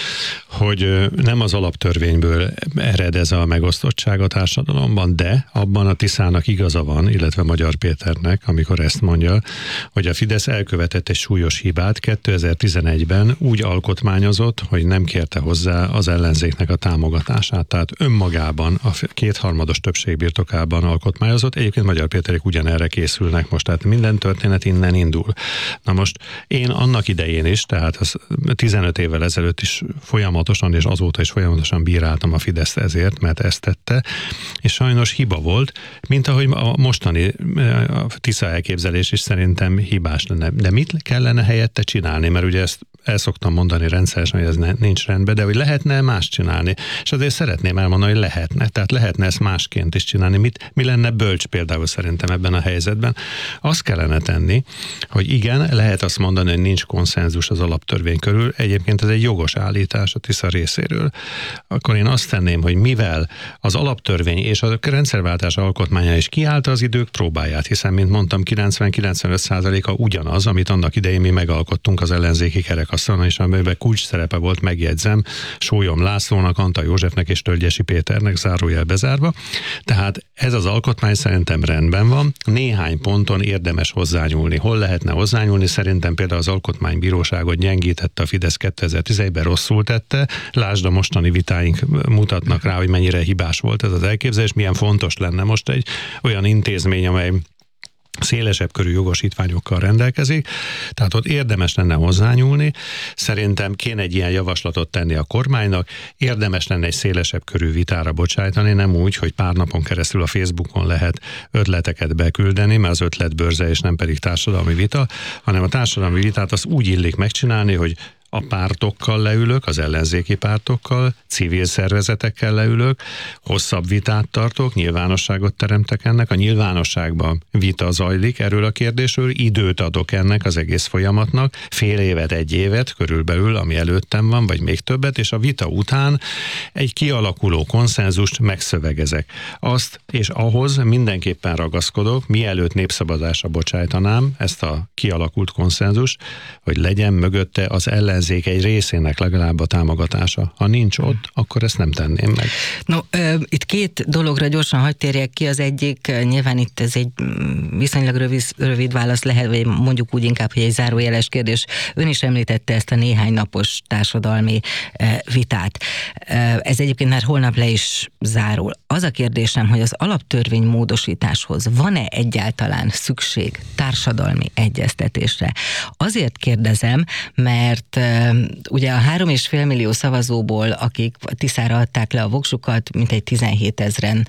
hogy nem az alaptörvényből ered ez a megosztottság a társadalomban, de abban a Tiszának igaza van, illetve Magyar Péternek, amikor ezt mondja, hogy a Fidesz elkövetett egy súlyos hibát, 2011-ben úgy alkotmányozott, hogy nem kérte hozzá az ellenzéknek a támogatását. Tehát önmagában a kétharmados többség birtokában alkotmányozott. Egyébként Magyar Péterék ugyanerre készülnek most, tehát minden történet innen indul. Na most én annak idején is, tehát az 15 évvel ezelőtt is folyamatosan, és azóta is folyamatosan bíráltam a Fideszt ezért, mert ezt tette, és sajnos hiba volt, mint ahogy a mostani Tisza elképzelés is szerintem hibás lenne. De mit kellene helyette csinálni? Mert ugye ezt el szoktam mondani rendszeresen, hogy ez nincs rendben, de hogy lehetne más csinálni. És azért szeretném elmondani, hogy lehetne. Tehát lehetne ezt másként is csinálni. Mi lenne bölcs például szerintem ebben a helyzetben? Azt kellene tenni, hogy igen, lehet azt mondani, hogy nincs konszenzus az alaptörvény körül. Egyébként ez egy jogos állítás a Tisza részéről. Akkor én azt tenném, hogy mivel az alaptörvény és a rendszerváltás alkotmánya is kiállta az idők próbáját, hiszen, mint mondtam, 90-95%-a ugyanaz, amit annak idején mi megalkottunk az ellenzéki kerekasztalon, és amiben kulcs szerepe volt, megjegyzem, Sólyom Lászlónak, Antal Józsefnek és Tölgyesi Péternek, zárójel bezárva. Tehát ez az alkotmány szerintem rendben van. Néhány ponton érdemes hozzányúlni. Hol lehetne hozzányúlni? Szerintem például az alkotmánybíróságot gyengítette a Fidesz 2011-ben, rosszul tette. Lásd, a mostani vitáink mutatnak rá, hogy mennyire hibás volt ez az elképzelés, milyen fontos lenne most egy olyan intézmény, amely szélesebb körű jogosítványokkal rendelkezik, tehát ott érdemes lenne hozzányúlni. Szerintem kéne egy ilyen javaslatot tenni a kormánynak, érdemes lenne egy szélesebb körű vitára bocsájtani, nem úgy, hogy pár napon keresztül a Facebookon lehet ötleteket beküldeni, mert az ötletbörze és nem pedig társadalmi vita, hanem a társadalmi vitát azt úgy illik megcsinálni, hogy a pártokkal leülök, az ellenzéki pártokkal, civil szervezetekkel leülök, hosszabb vitát tartok, nyilvánosságot teremtek ennek, a nyilvánosságban vita zajlik erről a kérdésről, időt adok ennek az egész folyamatnak, fél évet, egy évet körülbelül, ami előttem van, vagy még többet, és a vita után egy kialakuló konszenzust megszövegezek. Azt és ahhoz mindenképpen ragaszkodok, mielőtt népszavazásra bocsájtanám ezt a kialakult konszenzust, hogy legyen mögötte az ellenzék egy részének legalább a támogatása. Ha nincs ott, akkor ezt nem tenném meg. No, itt két dologra gyorsan hadd térjek ki. Az egyik, nyilván itt ez egy viszonylag rövid válasz lehet, vagy mondjuk úgy inkább, hogy egy zárójeles kérdés. Ön is említette ezt a néhány napos társadalmi vitát. Ez egyébként már holnap le is zárul. az a kérdésem, hogy az alaptörvény módosításhoz van-e egyáltalán szükség társadalmi egyeztetésre? Azért kérdezem, mert ugye a 3,5 millió szavazóból, akik Tiszára adták le a voksukat, mintegy 17 000-en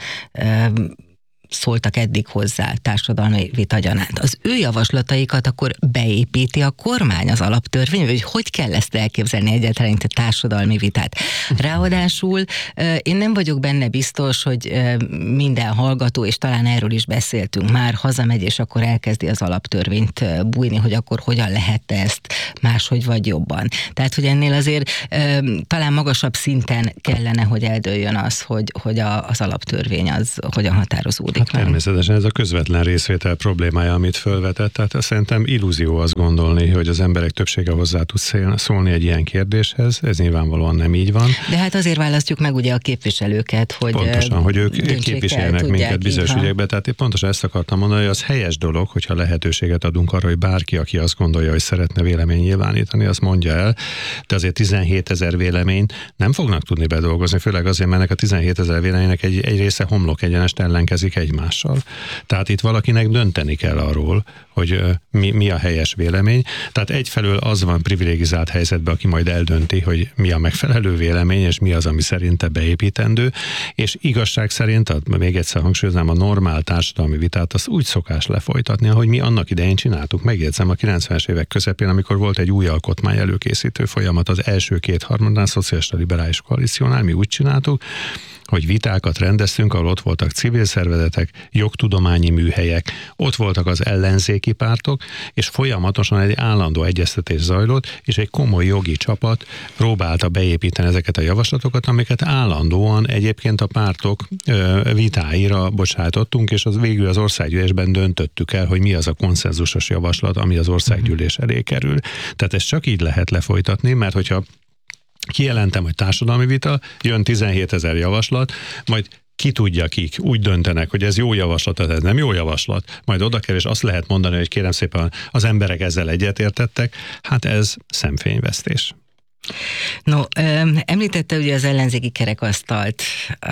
szóltak eddig hozzá társadalmi vita gyanánt. Az ő javaslataikat akkor beépíti a kormány az alaptörvény, vagy hogy kell ezt elképzelni egyáltalán a társadalmi vitát? Ráadásul én nem vagyok benne biztos, hogy minden hallgató, és talán erről is beszéltünk már, hazamegy, és akkor elkezdi az alaptörvényt bújni, hogy akkor hogyan lehetne ezt máshogy vagy jobban. Tehát, hogy ennél azért talán magasabb szinten kellene, hogy eldőljön az, hogy az alaptörvény az hogyan határozódik. Természetesen ez a közvetlen részvétel problémája, amit felvetett. Tehát szerintem illúzió azt gondolni, hogy az emberek többsége hozzá tud szólni egy ilyen kérdéshez. Ez nyilvánvalóan nem így van. De hát azért választjuk meg ugye a képviselőket, hogy pontosan, hogy ők képviselnek minket bizonyos ügyekben. Tehát én pontosan ezt akartam mondani, hogy az helyes dolog, hogyha lehetőséget adunk arra, hogy bárki, aki azt gondolja, hogy szeretne vélemény nyilvánítani, azt mondja el. De azért 17 000 véleményt nem fognak tudni bedolgozni, főleg azért, mert ennek a 17 000 véleménynek egy része homlok egyenest ellenkezik egymással. Tehát itt valakinek dönteni kell arról, hogy mi a helyes vélemény. Tehát egyfelől az van privilegizált helyzetben, aki majd eldönti, hogy mi a megfelelő vélemény, és mi az, ami szerinte beépítendő, és igazság szerint, még egyszer hangsúlyoznám, a normál társadalmi vitát azt úgy szokás lefolytatni, ahogy mi annak idején csináltuk. Megjegyzem, a 90-es évek közepén, amikor volt egy új alkotmány előkészítő folyamat az első 2/3 szocialista liberális koalíciónál, mi úgy csináltuk, hogy vitákat rendeztünk, ahol ott voltak civil szervezetek, jogtudományi műhelyek, ott voltak az ellenzéki pártok, és folyamatosan egy állandó egyeztetés zajlott, és egy komoly jogi csapat próbálta beépíteni ezeket a javaslatokat, amiket állandóan egyébként a pártok vitáira bocsátottunk, és az végül az országgyűlésben döntöttük el, hogy mi az a konszenzusos javaslat, ami az országgyűlés elé kerül. Tehát ezt csak így lehet lefolytatni, mert hogyha kijelentem, hogy társadalmi vita, jön 17 000 javaslat, majd ki tudja kik, úgy döntenek, hogy ez jó javaslat, ez nem jó javaslat, majd oda kell, és azt lehet mondani, hogy kérem szépen az emberek ezzel egyetértettek, hát ez szemfényvesztés. No, említette ugye az ellenzéki kerekasztalt,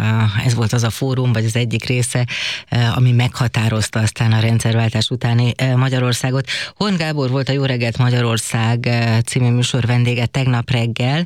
ez volt az a fórum, vagy az egyik része, ami meghatározta aztán a rendszerváltás utáni Magyarországot. Horn Gábor volt a Jó reggelt Magyarország című műsor vendége tegnap reggel,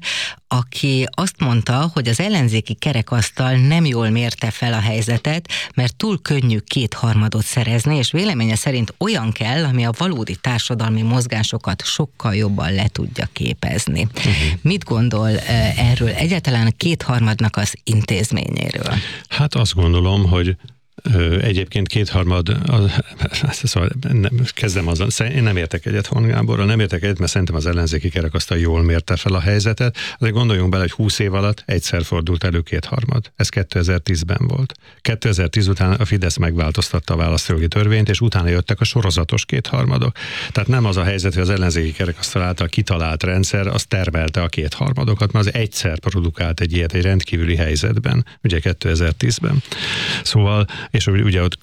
aki azt mondta, hogy az ellenzéki kerekasztal nem jól mérte fel a helyzetet, mert túl könnyű 2/3 szerezni, és véleménye szerint olyan kell, ami a valódi társadalmi mozgásokat sokkal jobban le tudja képezni. Mit gondol erről, egyáltalán a 2/3 az intézményéről? Hát azt gondolom, hogy egyébként 2/3, szóval kezdem azzal, én nem értek egyet Horn Gáborral, nem értek egyet, mert szerintem az ellenzéki kerekasztal jól mérte fel a helyzetet. Azért gondoljunk bele, hogy 20 év alatt egyszer fordult elő 2/3. Ez 2010-ben volt. 2010 után a Fidesz megváltoztatta a választójogi törvényt, és utána jöttek a sorozatos 2/3. Tehát nem az a helyzet, hogy az ellenzéki kerekasztal által kitalált rendszer, az termelte a 2/3, mert az egyszer produkált egy ilyet egy rendkívüli helyzetben, ugye 2010-ben. Szóval és ugye ott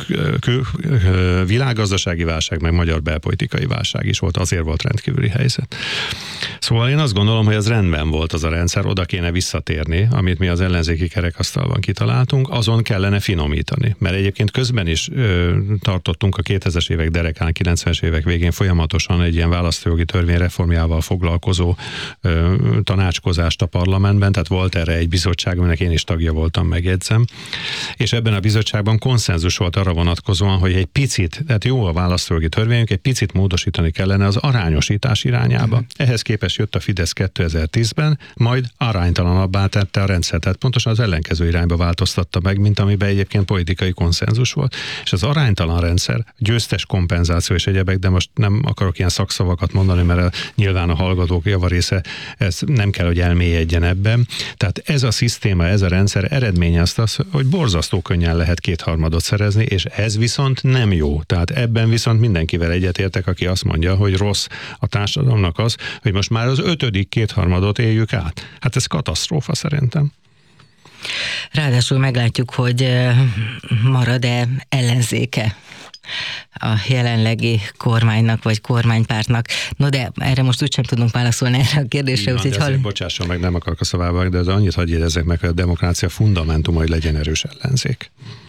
világgazdasági válság, meg magyar belpolitikai válság is volt, azért volt rendkívüli helyzet. Szóval én azt gondolom, hogy ez rendben volt az a rendszer, oda kéne visszatérni, amit mi az ellenzéki kerekasztalban kitaláltunk, azon kellene finomítani. Mert egyébként közben is tartottunk a 2000-es évek derekán, 90-es évek végén folyamatosan egy ilyen választójogi törvény reformjával foglalkozó tanácskozást a parlamentben, tehát volt erre egy bizottság, aminek én is tagja voltam, megjegyzem. És ebben a bizottságban konszenzus volt arra vonatkozóan, hogy egy picit, tehát jó a választójogi törvényünk, egy picit módosítani kellene az arányosítás irányába. Ehhez képest jött a Fidesz 2010-ben, majd aránytalanabbá tette a rendszert, tehát pontosan az ellenkező irányba változtatta meg, mint amiben egyébként politikai konszenzus volt. És az aránytalan rendszer, győztes kompenzáció és egyebek, de most nem akarok ilyen szakszavakat mondani, mert nyilván a hallgatók javarésze ez nem kell, hogy elmélyedjen ebben. Tehát ez a szisztéma, ez a rendszer eredményezte azt, hogy borzasztó könnyen lehet 2/3 szerezni, és ez viszont nem jó. Tehát ebben viszont mindenkivel egyetértek, aki azt mondja, hogy rossz a társadalomnak az, hogy most már az 5. 2/3 éljük át. Hát ez katasztrófa szerintem. Ráadásul meglátjuk, hogy marad-e ellenzéke a jelenlegi kormánynak, vagy kormánypártnak. No de erre most úgysem tudunk válaszolni erre a kérdésre. Bocsásson meg, nem akarok a szavába, de az annyit hadd jegyezzek meg, hogy a demokrácia fundamentuma, hogy legyen erős ellenzék.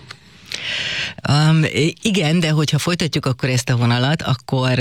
Igen, de hogyha folytatjuk akkor ezt a vonalat, akkor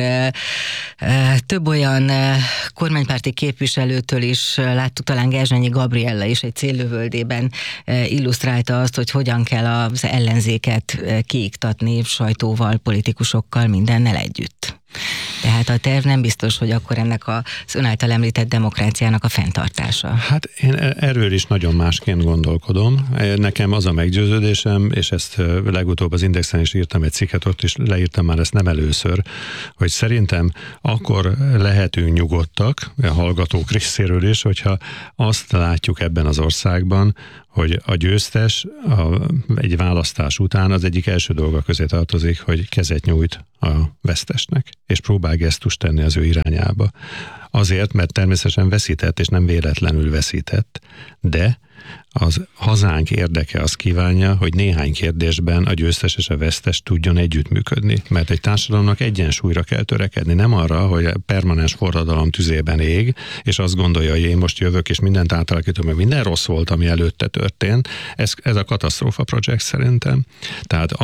több olyan kormánypárti képviselőtől is láttuk, talán Gerzsanyi Gabriella is egy céllövöldében illusztrálta azt, hogy hogyan kell az ellenzéket kiiktatni sajtóval, politikusokkal, mindennel együtt. Tehát a terv nem biztos, hogy akkor ennek az ön által említett demokráciának a fenntartása. Hát én erről is nagyon másként gondolkodom. Nekem az a meggyőződésem, és ezt legutóbb az Indexen is írtam egy cikket, ott is leírtam már ezt nem először, hogy szerintem akkor lehetünk nyugodtak, a hallgatók részéről is, hogyha azt látjuk ebben az országban, hogy a győztes egy választás után az egyik első dolga közé tartozik, hogy kezet nyújt a vesztesnek, és próbál gesztust tenni az ő irányába. Azért, mert természetesen veszített, és nem véletlenül veszített, de az hazánk érdeke azt kívánja, hogy néhány kérdésben a győztes és a vesztes tudjon együttműködni, mert egy társadalomnak egyensúlyra kell törekedni, nem arra, hogy permanens forradalom tüzében ég, és azt gondolja, hogy én most jövök, és mindent átalakítom, mert minden rossz volt, ami előtte történt. Ez a katasztrófa projekt szerintem. Tehát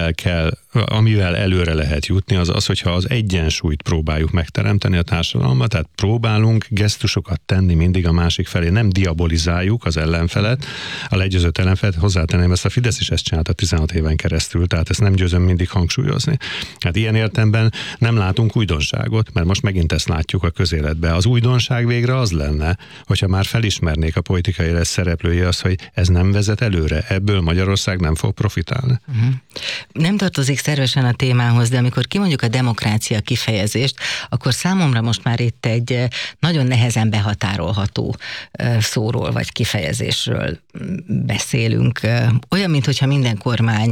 amivel előre lehet jutni, az, hogyha az egyensúlyt próbáljuk megteremteni a társadalomban, tehát próbálunk gesztusokat tenni mindig a másik felé, nem diabolizáljuk az ellenfelet, a legyőzött ellenfelet, hozzátenném, ezt a Fidesz is ezt csinálta 16 éven keresztül, tehát ezt nem győzöm mindig hangsúlyozni. Hát ilyen értelemben nem látunk újdonságot, mert most megint ezt látjuk a közéletben. Az újdonság végre az lenne, hogyha már felismernék a politikai élet szereplői azt, hogy ez nem vezet előre, ebből Magyarország nem fog profitálni. Nem tartozik szervesen a témához, de amikor kimondjuk a demokrácia kifejezést, akkor számomra most már itt egy nagyon nehezen behatárolható szóról vagy kifejezésről beszélünk. Olyan, mintha minden kormány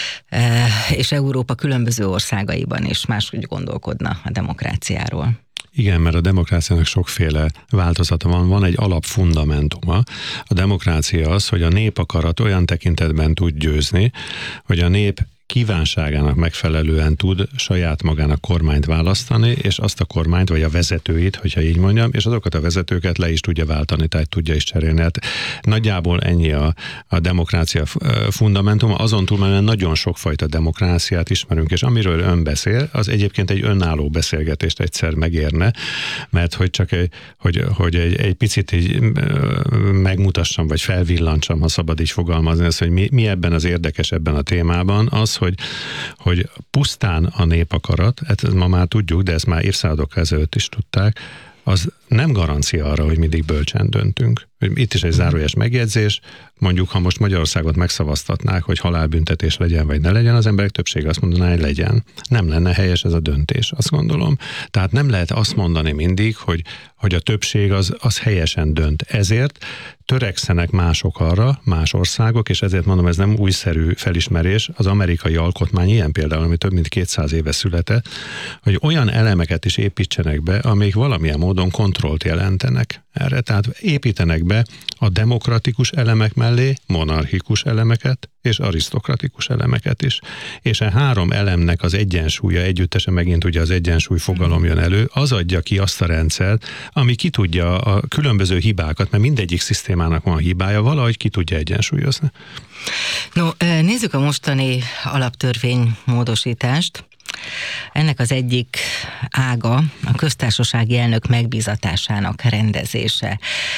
és Európa különböző országaiban is máshogy gondolkodna a demokráciáról. Igen, mert a demokráciának sokféle változata van. Van egy alapfundamentuma. A demokrácia az, hogy a népakarat olyan tekintetben tud győzni, hogy a nép kívánságának megfelelően tud saját magának kormányt választani, és azt a kormányt, vagy a vezetőit, hogyha így mondjam, és azokat a vezetőket le is tudja váltani, tehát tudja is cserélni. Hát nagyjából ennyi a demokrácia fundamentuma, azon túl már nagyon sokfajta demokráciát ismerünk, és amiről ön beszél, az egyébként egy önálló beszélgetést egyszer megérne, mert hogy csak hogy egy picit így megmutassam, vagy felvillantsam, ha szabad így fogalmazni, az, hogy mi ebben az érdekes ebben a témában, az, hogy pusztán a népakarat, ezt ma már tudjuk, de ezt már évszázadok ezelőtt is tudták, az nem garancia arra, hogy mindig bölcsen döntünk. Itt is egy zárójeles megjegyzés, mondjuk, ha most Magyarországot megszavaztatnák, hogy halálbüntetés legyen, vagy ne legyen, az emberek többsége azt mondaná, hogy legyen. Nem lenne helyes ez a döntés, azt gondolom. Tehát nem lehet azt mondani mindig, hogy a többség az helyesen dönt. Ezért törekszenek mások arra, más országok, és ezért mondom, ez nem újszerű felismerés, az amerikai alkotmány ilyen például, ami több mint 200 éve született, hogy olyan elemeket is építsenek be, amik valamilyen módon kontrollt jelentenek erre. Tehát építenek be a demokratikus elemek mellé monarchikus elemeket, és arisztokratikus elemeket is. És a három elemnek az egyensúlya együttesen, megint ugye az egyensúly fogalom jön elő, az adja ki azt a rendszert, ami ki tudja a különböző hibákat, mert mindegyik szisztémának van hibája, valahogy ki tudja egyensúlyozni. No, nézzük a mostani alaptörvény módosítást. Ennek az egyik ága a köztársasági elnök megbízatásának rendezése.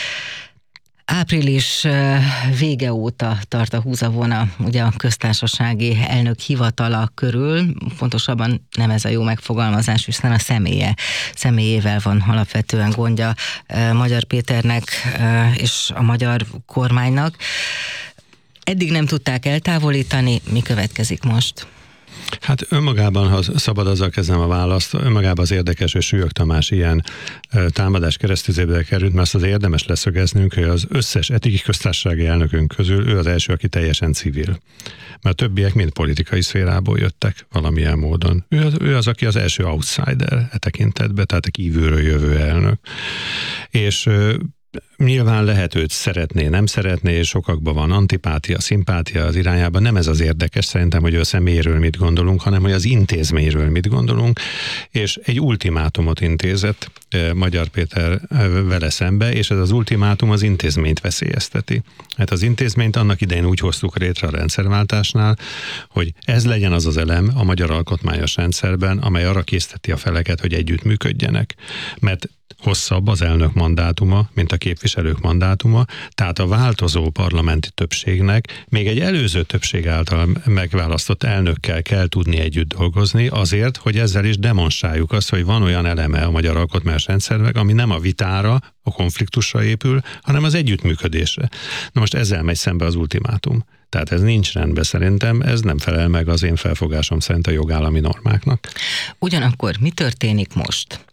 Április vége óta tart a húzavona ugye a köztársasági elnök hivatala körül, pontosabban nem ez a jó megfogalmazás, hiszen a személyével van alapvetően gondja Magyar Péternek és a magyar kormánynak. Eddig nem tudták eltávolítani, mi következik most? Hát önmagában, ha szabad, azzal kezdem a választ, önmagában az érdekes, hogy Sülyök Tamás ilyen támadás keresztüzébe került, mert azt az érdemes leszögeznünk, hogy az összes etiki köztársasági elnökünk közül ő az első, aki teljesen civil. Mert a többiek mind politikai szférából jöttek valamilyen módon. Ő az, aki az első outsider e tekintetben, tehát a kívülről jövő elnök. És Nyilván lehet őt szeretné, nem szeretné, és sokakban van antipátia, szimpátia az irányában. Nem ez az érdekes szerintem, hogy ő a személyről mit gondolunk, hanem hogy az intézményről mit gondolunk, és egy ultimátumot intézett Magyar Péter vele szembe, és ez az ultimátum az intézményt veszélyezteti. Hát az intézményt annak idején úgy hoztuk létre a rendszerváltásnál, hogy ez legyen az az elem a magyar alkotmányos rendszerben, amely arra készteti a feleket, hogy együttműködjenek. Mert hosszabb az elnök mandátuma, mint a képviselők mandátuma, tehát a változó parlamenti többségnek még egy előző többség által megválasztott elnökkel kell tudni együtt dolgozni azért, hogy ezzel is demonstráljuk azt, hogy van olyan eleme a magyar alkotmányos rendszernek, ami nem a vitára, a konfliktusra épül, hanem az együttműködésre. Na most ezzel megy szembe az ultimátum. Tehát ez nincs rendben szerintem, ez nem felel meg az én felfogásom szerint a jogállami normáknak. Ugyanakkor mi történik most?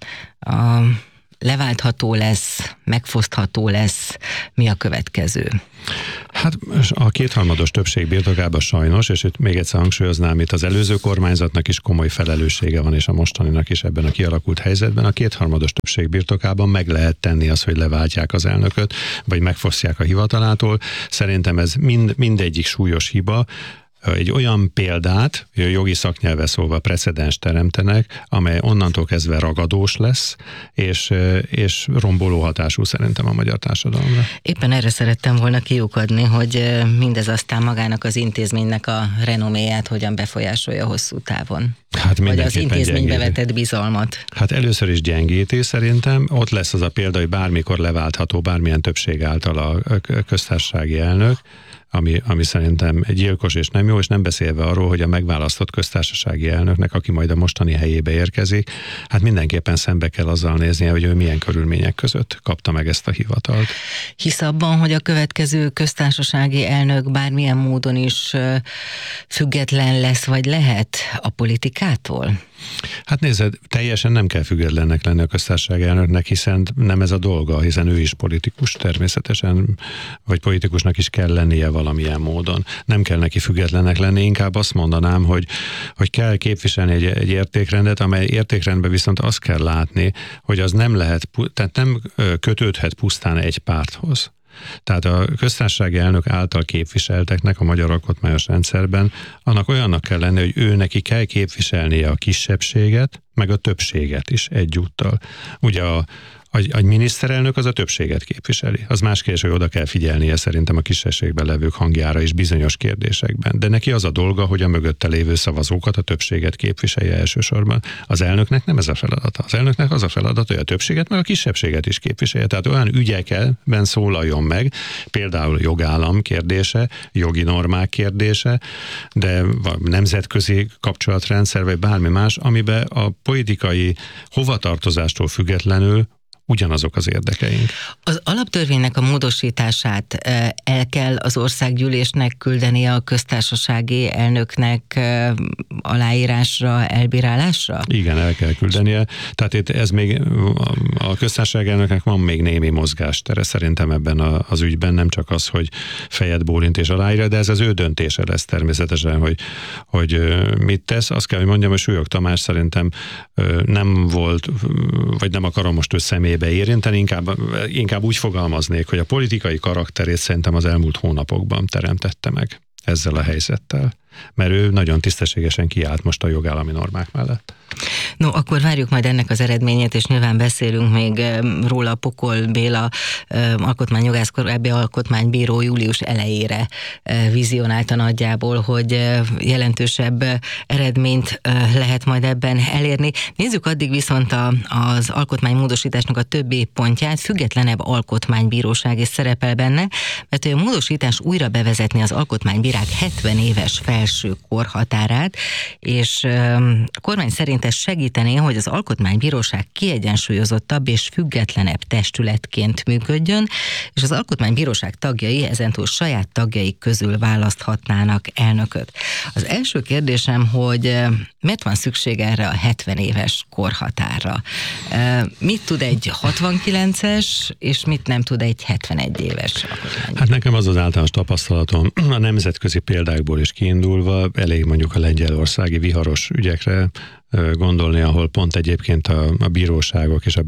Leváltható lesz, megfosztható lesz, mi a következő? Hát a kétharmados többség birtokában sajnos, és itt még egyszer hangsúlyoznám, itt az előző kormányzatnak is komoly felelőssége van, és a mostaninak is ebben a kialakult helyzetben. A kétharmados többség birtokában meg lehet tenni azt, hogy leváltják az elnököt, vagy megfosztják a hivatalától. Szerintem ez mindegyik súlyos hiba. Egy olyan példát, jogi szaknyelve szólva precedens teremtenek, amely onnantól kezdve ragadós lesz, és romboló hatású szerintem a magyar társadalomra. Éppen erre szerettem volna kiukadni, hogy mindez aztán magának az intézménynek a renoméját hogyan befolyásolja hosszú távon. Hát vagy az intézménybe vetett bizalmat. Hát először is gyengíti szerintem. Ott lesz az a példa, hogy bármikor leváltható bármilyen többség által a köztársasági elnök, ami szerintem gyilkos és nem jó, és nem beszélve arról, hogy a megválasztott köztársasági elnöknek, aki majd a mostani helyébe érkezik, hát mindenképpen szembe kell azzal néznie, hogy ő milyen körülmények között kapta meg ezt a hivatalt. Hisz abban, hogy a következő köztársasági elnök bármilyen módon is független lesz, vagy lehet a politikától? Hát nézd, teljesen nem kell függetlennek lenni a köztársasági elnöknek, hiszen nem ez a dolga, hiszen ő is politikus természetesen, vagy politikusnak is kell lennie valamilyen módon. Nem kell neki függetlennek lenni, inkább azt mondanám, hogy kell képviselni egy értékrendet, amely értékrendben viszont azt kell látni, hogy az nem lehet, tehát nem kötődhet pusztán egy párthoz. Tehát a köztársasági elnök által képviselteknek a magyar alkotmányos rendszerben annak olyannak kell lenni, hogy ő neki kell képviselnie a kisebbséget, meg a többséget is egyúttal. Ugye a miniszterelnök az a többséget képviseli. Az más kérdés, hogy oda kell figyelnie szerintem a kisebbségben levők hangjára is bizonyos kérdésekben. De neki az a dolga, hogy a mögötte lévő szavazókat, a többséget képviselje elsősorban. Az elnöknek nem ez a feladata. Az elnöknek az a feladata, hogy a többséget, meg a kisebbséget is képviselje. Tehát olyan ügyekben szólaljon meg, például jogállam kérdése, jogi normák kérdése, de nemzetközi kapcsolatrendszer, vagy bármi más, amiben a politikai hovatartozástól függetlenül ugyanazok az érdekeink. Az alaptörvénynek a módosítását el kell az országgyűlésnek küldenie a köztársasági elnöknek aláírásra, elbírálásra? Igen, el kell küldenie. Tehát itt ez még a köztársasági elnöknek van még némi mozgástere szerintem ebben az ügyben, nem csak az, hogy fejet bólint és aláírja, de ez az ő döntése lesz természetesen, hogy mit tesz. Azt kell, hogy mondjam, hogy Súlyog Tamás szerintem nem volt, vagy nem akarom most ő személybe érinteni, inkább úgy fogalmaznék, hogy a politikai karakterét szerintem az elmúlt hónapokban teremtette meg ezzel a helyzettel. Mert ő nagyon tisztességesen kiállt most a jogállami normák mellett. No, akkor várjuk majd ennek az eredményét, és nyilván beszélünk még róla. Pokol Béla alkotmányjogász, korábbi alkotmánybíró július elejére vizionálta nagyjából, hogy jelentősebb eredményt lehet majd ebben elérni. Nézzük addig viszont az alkotmánymódosításnak a többi pontját. Függetlenebb alkotmánybíróság is szerepel benne, mert a módosítás újra bevezetni az alkotmánybírák 70 éves felső korhatárát, és a kormány szerint ez segítené, hogy az alkotmánybíróság kiegyensúlyozottabb és függetlenebb testületként működjön, és az alkotmánybíróság tagjai ezentúl saját tagjaik közül választhatnának elnököt. Az első kérdésem, hogy miért van szükség erre a 70 éves korhatárra? Mit tud egy 69-es, és mit nem tud egy 71 éves alkotmánybíró? Hát nekem az általános tapasztalatom, a nemzetközi példákból is kiindulva, elég mondjuk a lengyelországi viharos ügyekre gondolni, ahol pont egyébként a bíróságok és a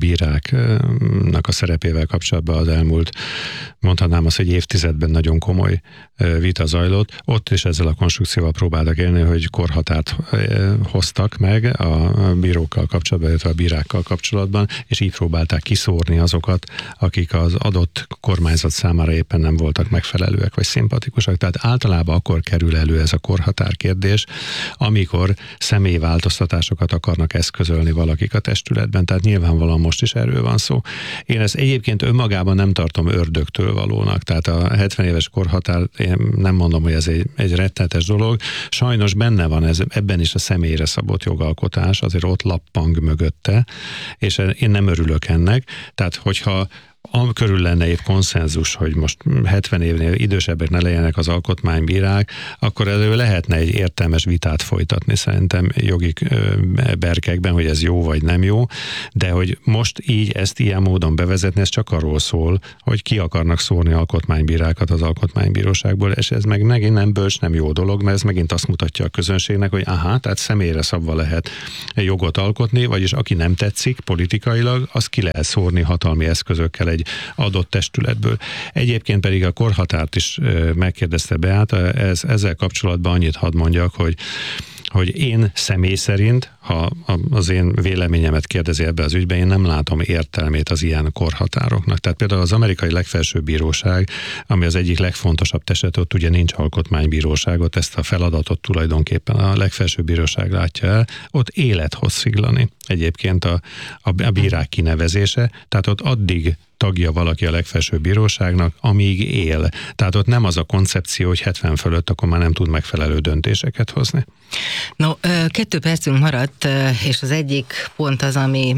bíráknak a szerepével kapcsolatban az elmúlt, mondhatnám azt, hogy évtizedben nagyon komoly vita zajlott. Ott is ezzel a konstrukcióval próbáltak élni, hogy korhatárt hoztak meg a bírókkal kapcsolatban, illetve a bírákkal kapcsolatban, és így próbálták kiszórni azokat, akik az adott kormányzat számára éppen nem voltak megfelelőek vagy szimpatikusak. Tehát általában akkor kerül elő ez a korhatár kérdés, amikor személyváltoztatásokat akarnak eszközölni valakik a testületben, tehát nyilvánvalóan most is erről van szó. Én ezt egyébként önmagában nem tartom ördögtől valónak, tehát a 70 éves korhatár, én nem mondom, hogy ez egy rettenetes dolog, sajnos benne van ebben is a személyre szabott jogalkotás, azért ott lappang mögötte, és én nem örülök ennek, tehát hogyha körül lenne épp konszenzus, hogy most 70 évnél idősebbek ne legyenek az alkotmánybírák, akkor erről lehetne egy értelmes vitát folytatni szerintem jogi berkekben, hogy ez jó vagy nem jó, de hogy most így ezt ilyen módon bevezetni, ez csak arról szól, hogy ki akarnak szórni alkotmánybírákat az alkotmánybíróságból, és ez meg megint nem bölcs, nem jó dolog, mert ez megint azt mutatja a közönségnek, hogy tehát személyre szabva lehet jogot alkotni, vagyis aki nem tetszik politikailag, azt ki lehet szórni hatalmi eszközökkel egy adott testületből. Egyébként pedig a korhatárt is megkérdezte Beáta, ezzel kapcsolatban annyit hadd mondjak, hogy én személy szerint, ha az én véleményemet kérdezi ebbe az ügyben, én nem látom értelmét az ilyen korhatároknak. Tehát például az amerikai legfelsőbb bíróság, ami az egyik legfontosabb testület, ott ugye nincs alkotmánybíróságot, ezt a feladatot tulajdonképpen a legfelsőbb bíróság látja el, ott élethosszíglani egyébként a bírák kinevezése, tehát ott addig tagja valaki a legfelsőbb bíróságnak, amíg él. Tehát ott nem az a koncepció, hogy 70 fölött akkor már nem tud megfelelő döntéseket hozni. No, 2 percünk maradt, és az egyik pont az, ami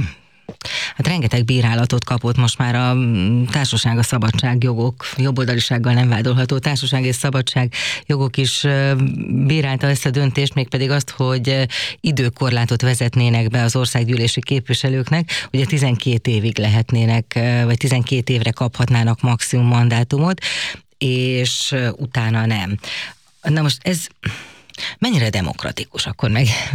rengeteg bírálatot kapott most már a társaság, a szabadságjogok, jobboldalisággal nem vádolható társaság és szabadságjogok is bírálta ezt a döntést, mégpedig azt, hogy időkorlátot vezetnének be az országgyűlési képviselőknek, ugye 12 évig lehetnének, vagy 12 évre kaphatnának maximum mandátumot, és utána nem. Na most ez mennyire demokratikus? Akkor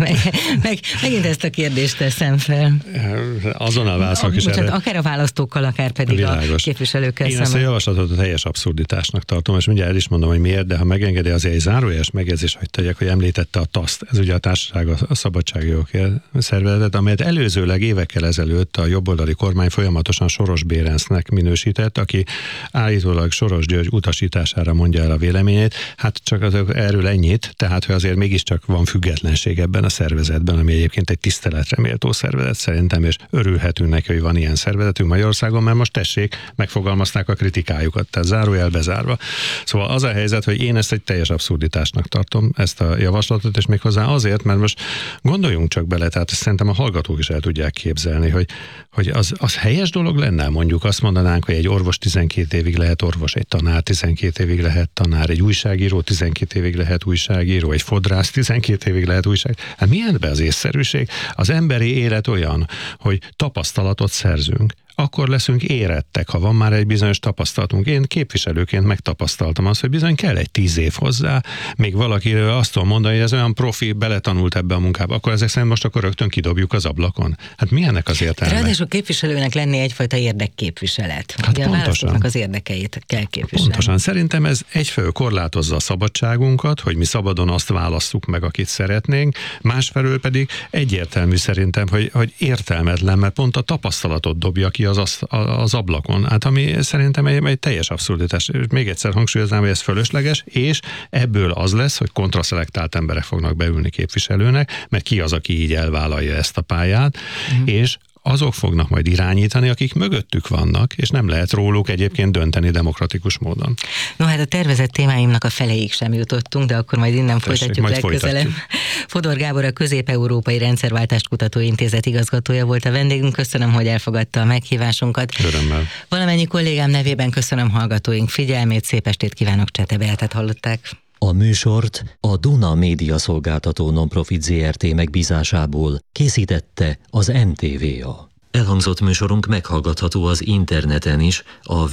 megint ezt a kérdést teszem fel. Azonnal válaszolok is erre. Akár a választókkal, akár pedig világos. A képviselőkkel szemben. Én ezt a javaslatot teljes abszurditásnak tartom, és mindjárt el is mondom, hogy miért, de ha megengedi, azért egy zárójeles megjegyzés, hogy tegyek, hogy említette a TASZ-t, ez ugye a Társaság a Szabadságjogok Szervezetet, amelyet előzőleg évekkel ezelőtt a jobboldali kormány folyamatosan Soros Bérencnek minősített, aki állítólag Soros György utasítására mondja el a véleményét. Hát csak erről ennyit, tehát hogy azért mégiscsak van függetlenség ebben a szervezetben, ami egyébként egy tiszteletre méltó szervezet szerintem, és örülhetünk neki, hogy van ilyen szervezetünk Magyarországon, mert most tessék, megfogalmazták a kritikájukat, tehát zárójel bezárva. Szóval az a helyzet, hogy én ezt egy teljes abszurditásnak tartom, ezt a javaslatot, és méghozzá azért, mert most gondoljunk csak bele, tehát szerintem a hallgatók is el tudják képzelni, hogy az helyes dolog lenne, mondjuk azt mondanánk, hogy egy orvos 12 évig lehet orvos, egy tanár 12 évig lehet tanár, egy újságíró 12 évig lehet újságíró, egy fodrász 12 évig lehet újság. Hát milyen be az észszerűség? Az emberi élet olyan, hogy tapasztalatot szerzünk. Akkor leszünk érettek, ha van már egy bizonyos tapasztalatunk. Én képviselőként megtapasztaltam azt, hogy bizony kell egy 10 év hozzá, még valakiről azt tudom mondani, hogy ez olyan profi, beletanult ebbe a munkába, akkor ezek szerint most akkor rögtön kidobjuk az ablakon. Hát mi ennek az értelme? Ráadásul képviselőnek lenni egyfajta érdekképviselet. Hát ugye pontosan. Az érdekeit kell képviselni. Pontosan. Szerintem ez egyfelől korlátozza a szabadságunkat, hogy mi szabadon azt válasszuk meg, akit szeretnénk, másfelől pedig egyértelmű szerintem, hogy értelmetlen, mert pont a tapasztalatot dobja ki az ablakon. Hát ami szerintem egy teljes abszurditás. Még egyszer hangsúlyoznám, hogy ez fölösleges, és ebből az lesz, hogy kontraszelektált emberek fognak beülni képviselőnek, mert ki az, aki így elvállalja ezt a pályát, és azok fognak majd irányítani, akik mögöttük vannak, és nem lehet róluk egyébként dönteni demokratikus módon. No hát a tervezett témáimnak a feleig sem jutottunk, de akkor majd innen folytatjuk legközelebb. Fodor Gábor, a Közép-Európai Rendszerváltást Kutató Intézet igazgatója volt a vendégünk. Köszönöm, hogy elfogadta a meghívásunkat. Örömmel. Valamennyi kollégám nevében köszönöm hallgatóink figyelmét, szép estét kívánok, Csete Beátát hallották. A műsort a Duna Média Szolgáltató Nonprofit Zrt. Megbízásából készítette az MTVA. Elhangzott műsorunk meghallgatható az interneten is, a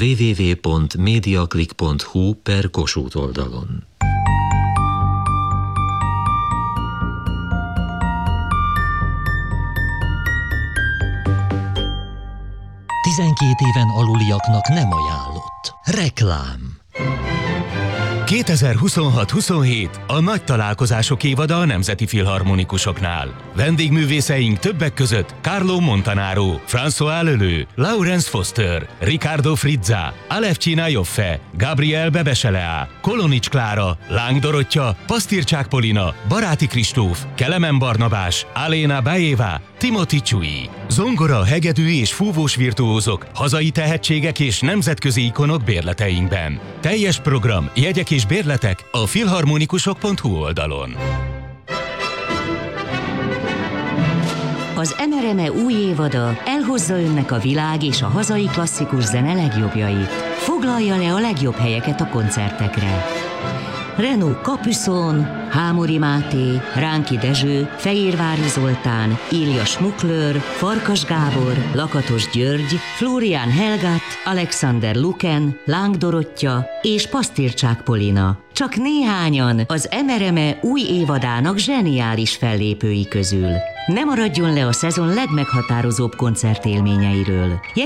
www.mediaclick.hu/Kossuth oldalon. 12 éven aluliaknak nem ajánlott. Reklám. 2026-27 a nagy találkozások évada a Nemzeti Filharmonikusoknál. Vendégművészeink többek között Carlo Montanaro, François Leleu, Laurence Foster, Riccardo Frizza, Alevcsina Joffe, Gabriel Bebeselea, Kolonics Klára, Láng Dorottya, Pasztircsák Polina, Baráti Kristóf, Kelemen Barnabás, Aléna Bajeva, Timothy Csui. Zongora, hegedű és fúvós virtuózok, hazai tehetségek és nemzetközi ikonok bérleteinkben. Teljes program, jegyek és bérletek a filharmonikusok.hu oldalon. Az MRME új évada elhozza önnek a világ és a hazai klasszikus zene legjobbjait. Foglalja le a legjobb helyeket a koncertekre. Renaud Capuçon, Hámori Máté, Ránki Dezső, Fehérvári Zoltán, Ilja Smuklőr, Farkas Gábor, Lakatos György, Florian Helgat, Alexander Luken, Láng Dorottya és Pasztircsák Polina. Csak néhányan az MRME új évadának zseniális fellépői közül. Ne maradjon le a szezon legmeghatározóbb koncertélményeiről.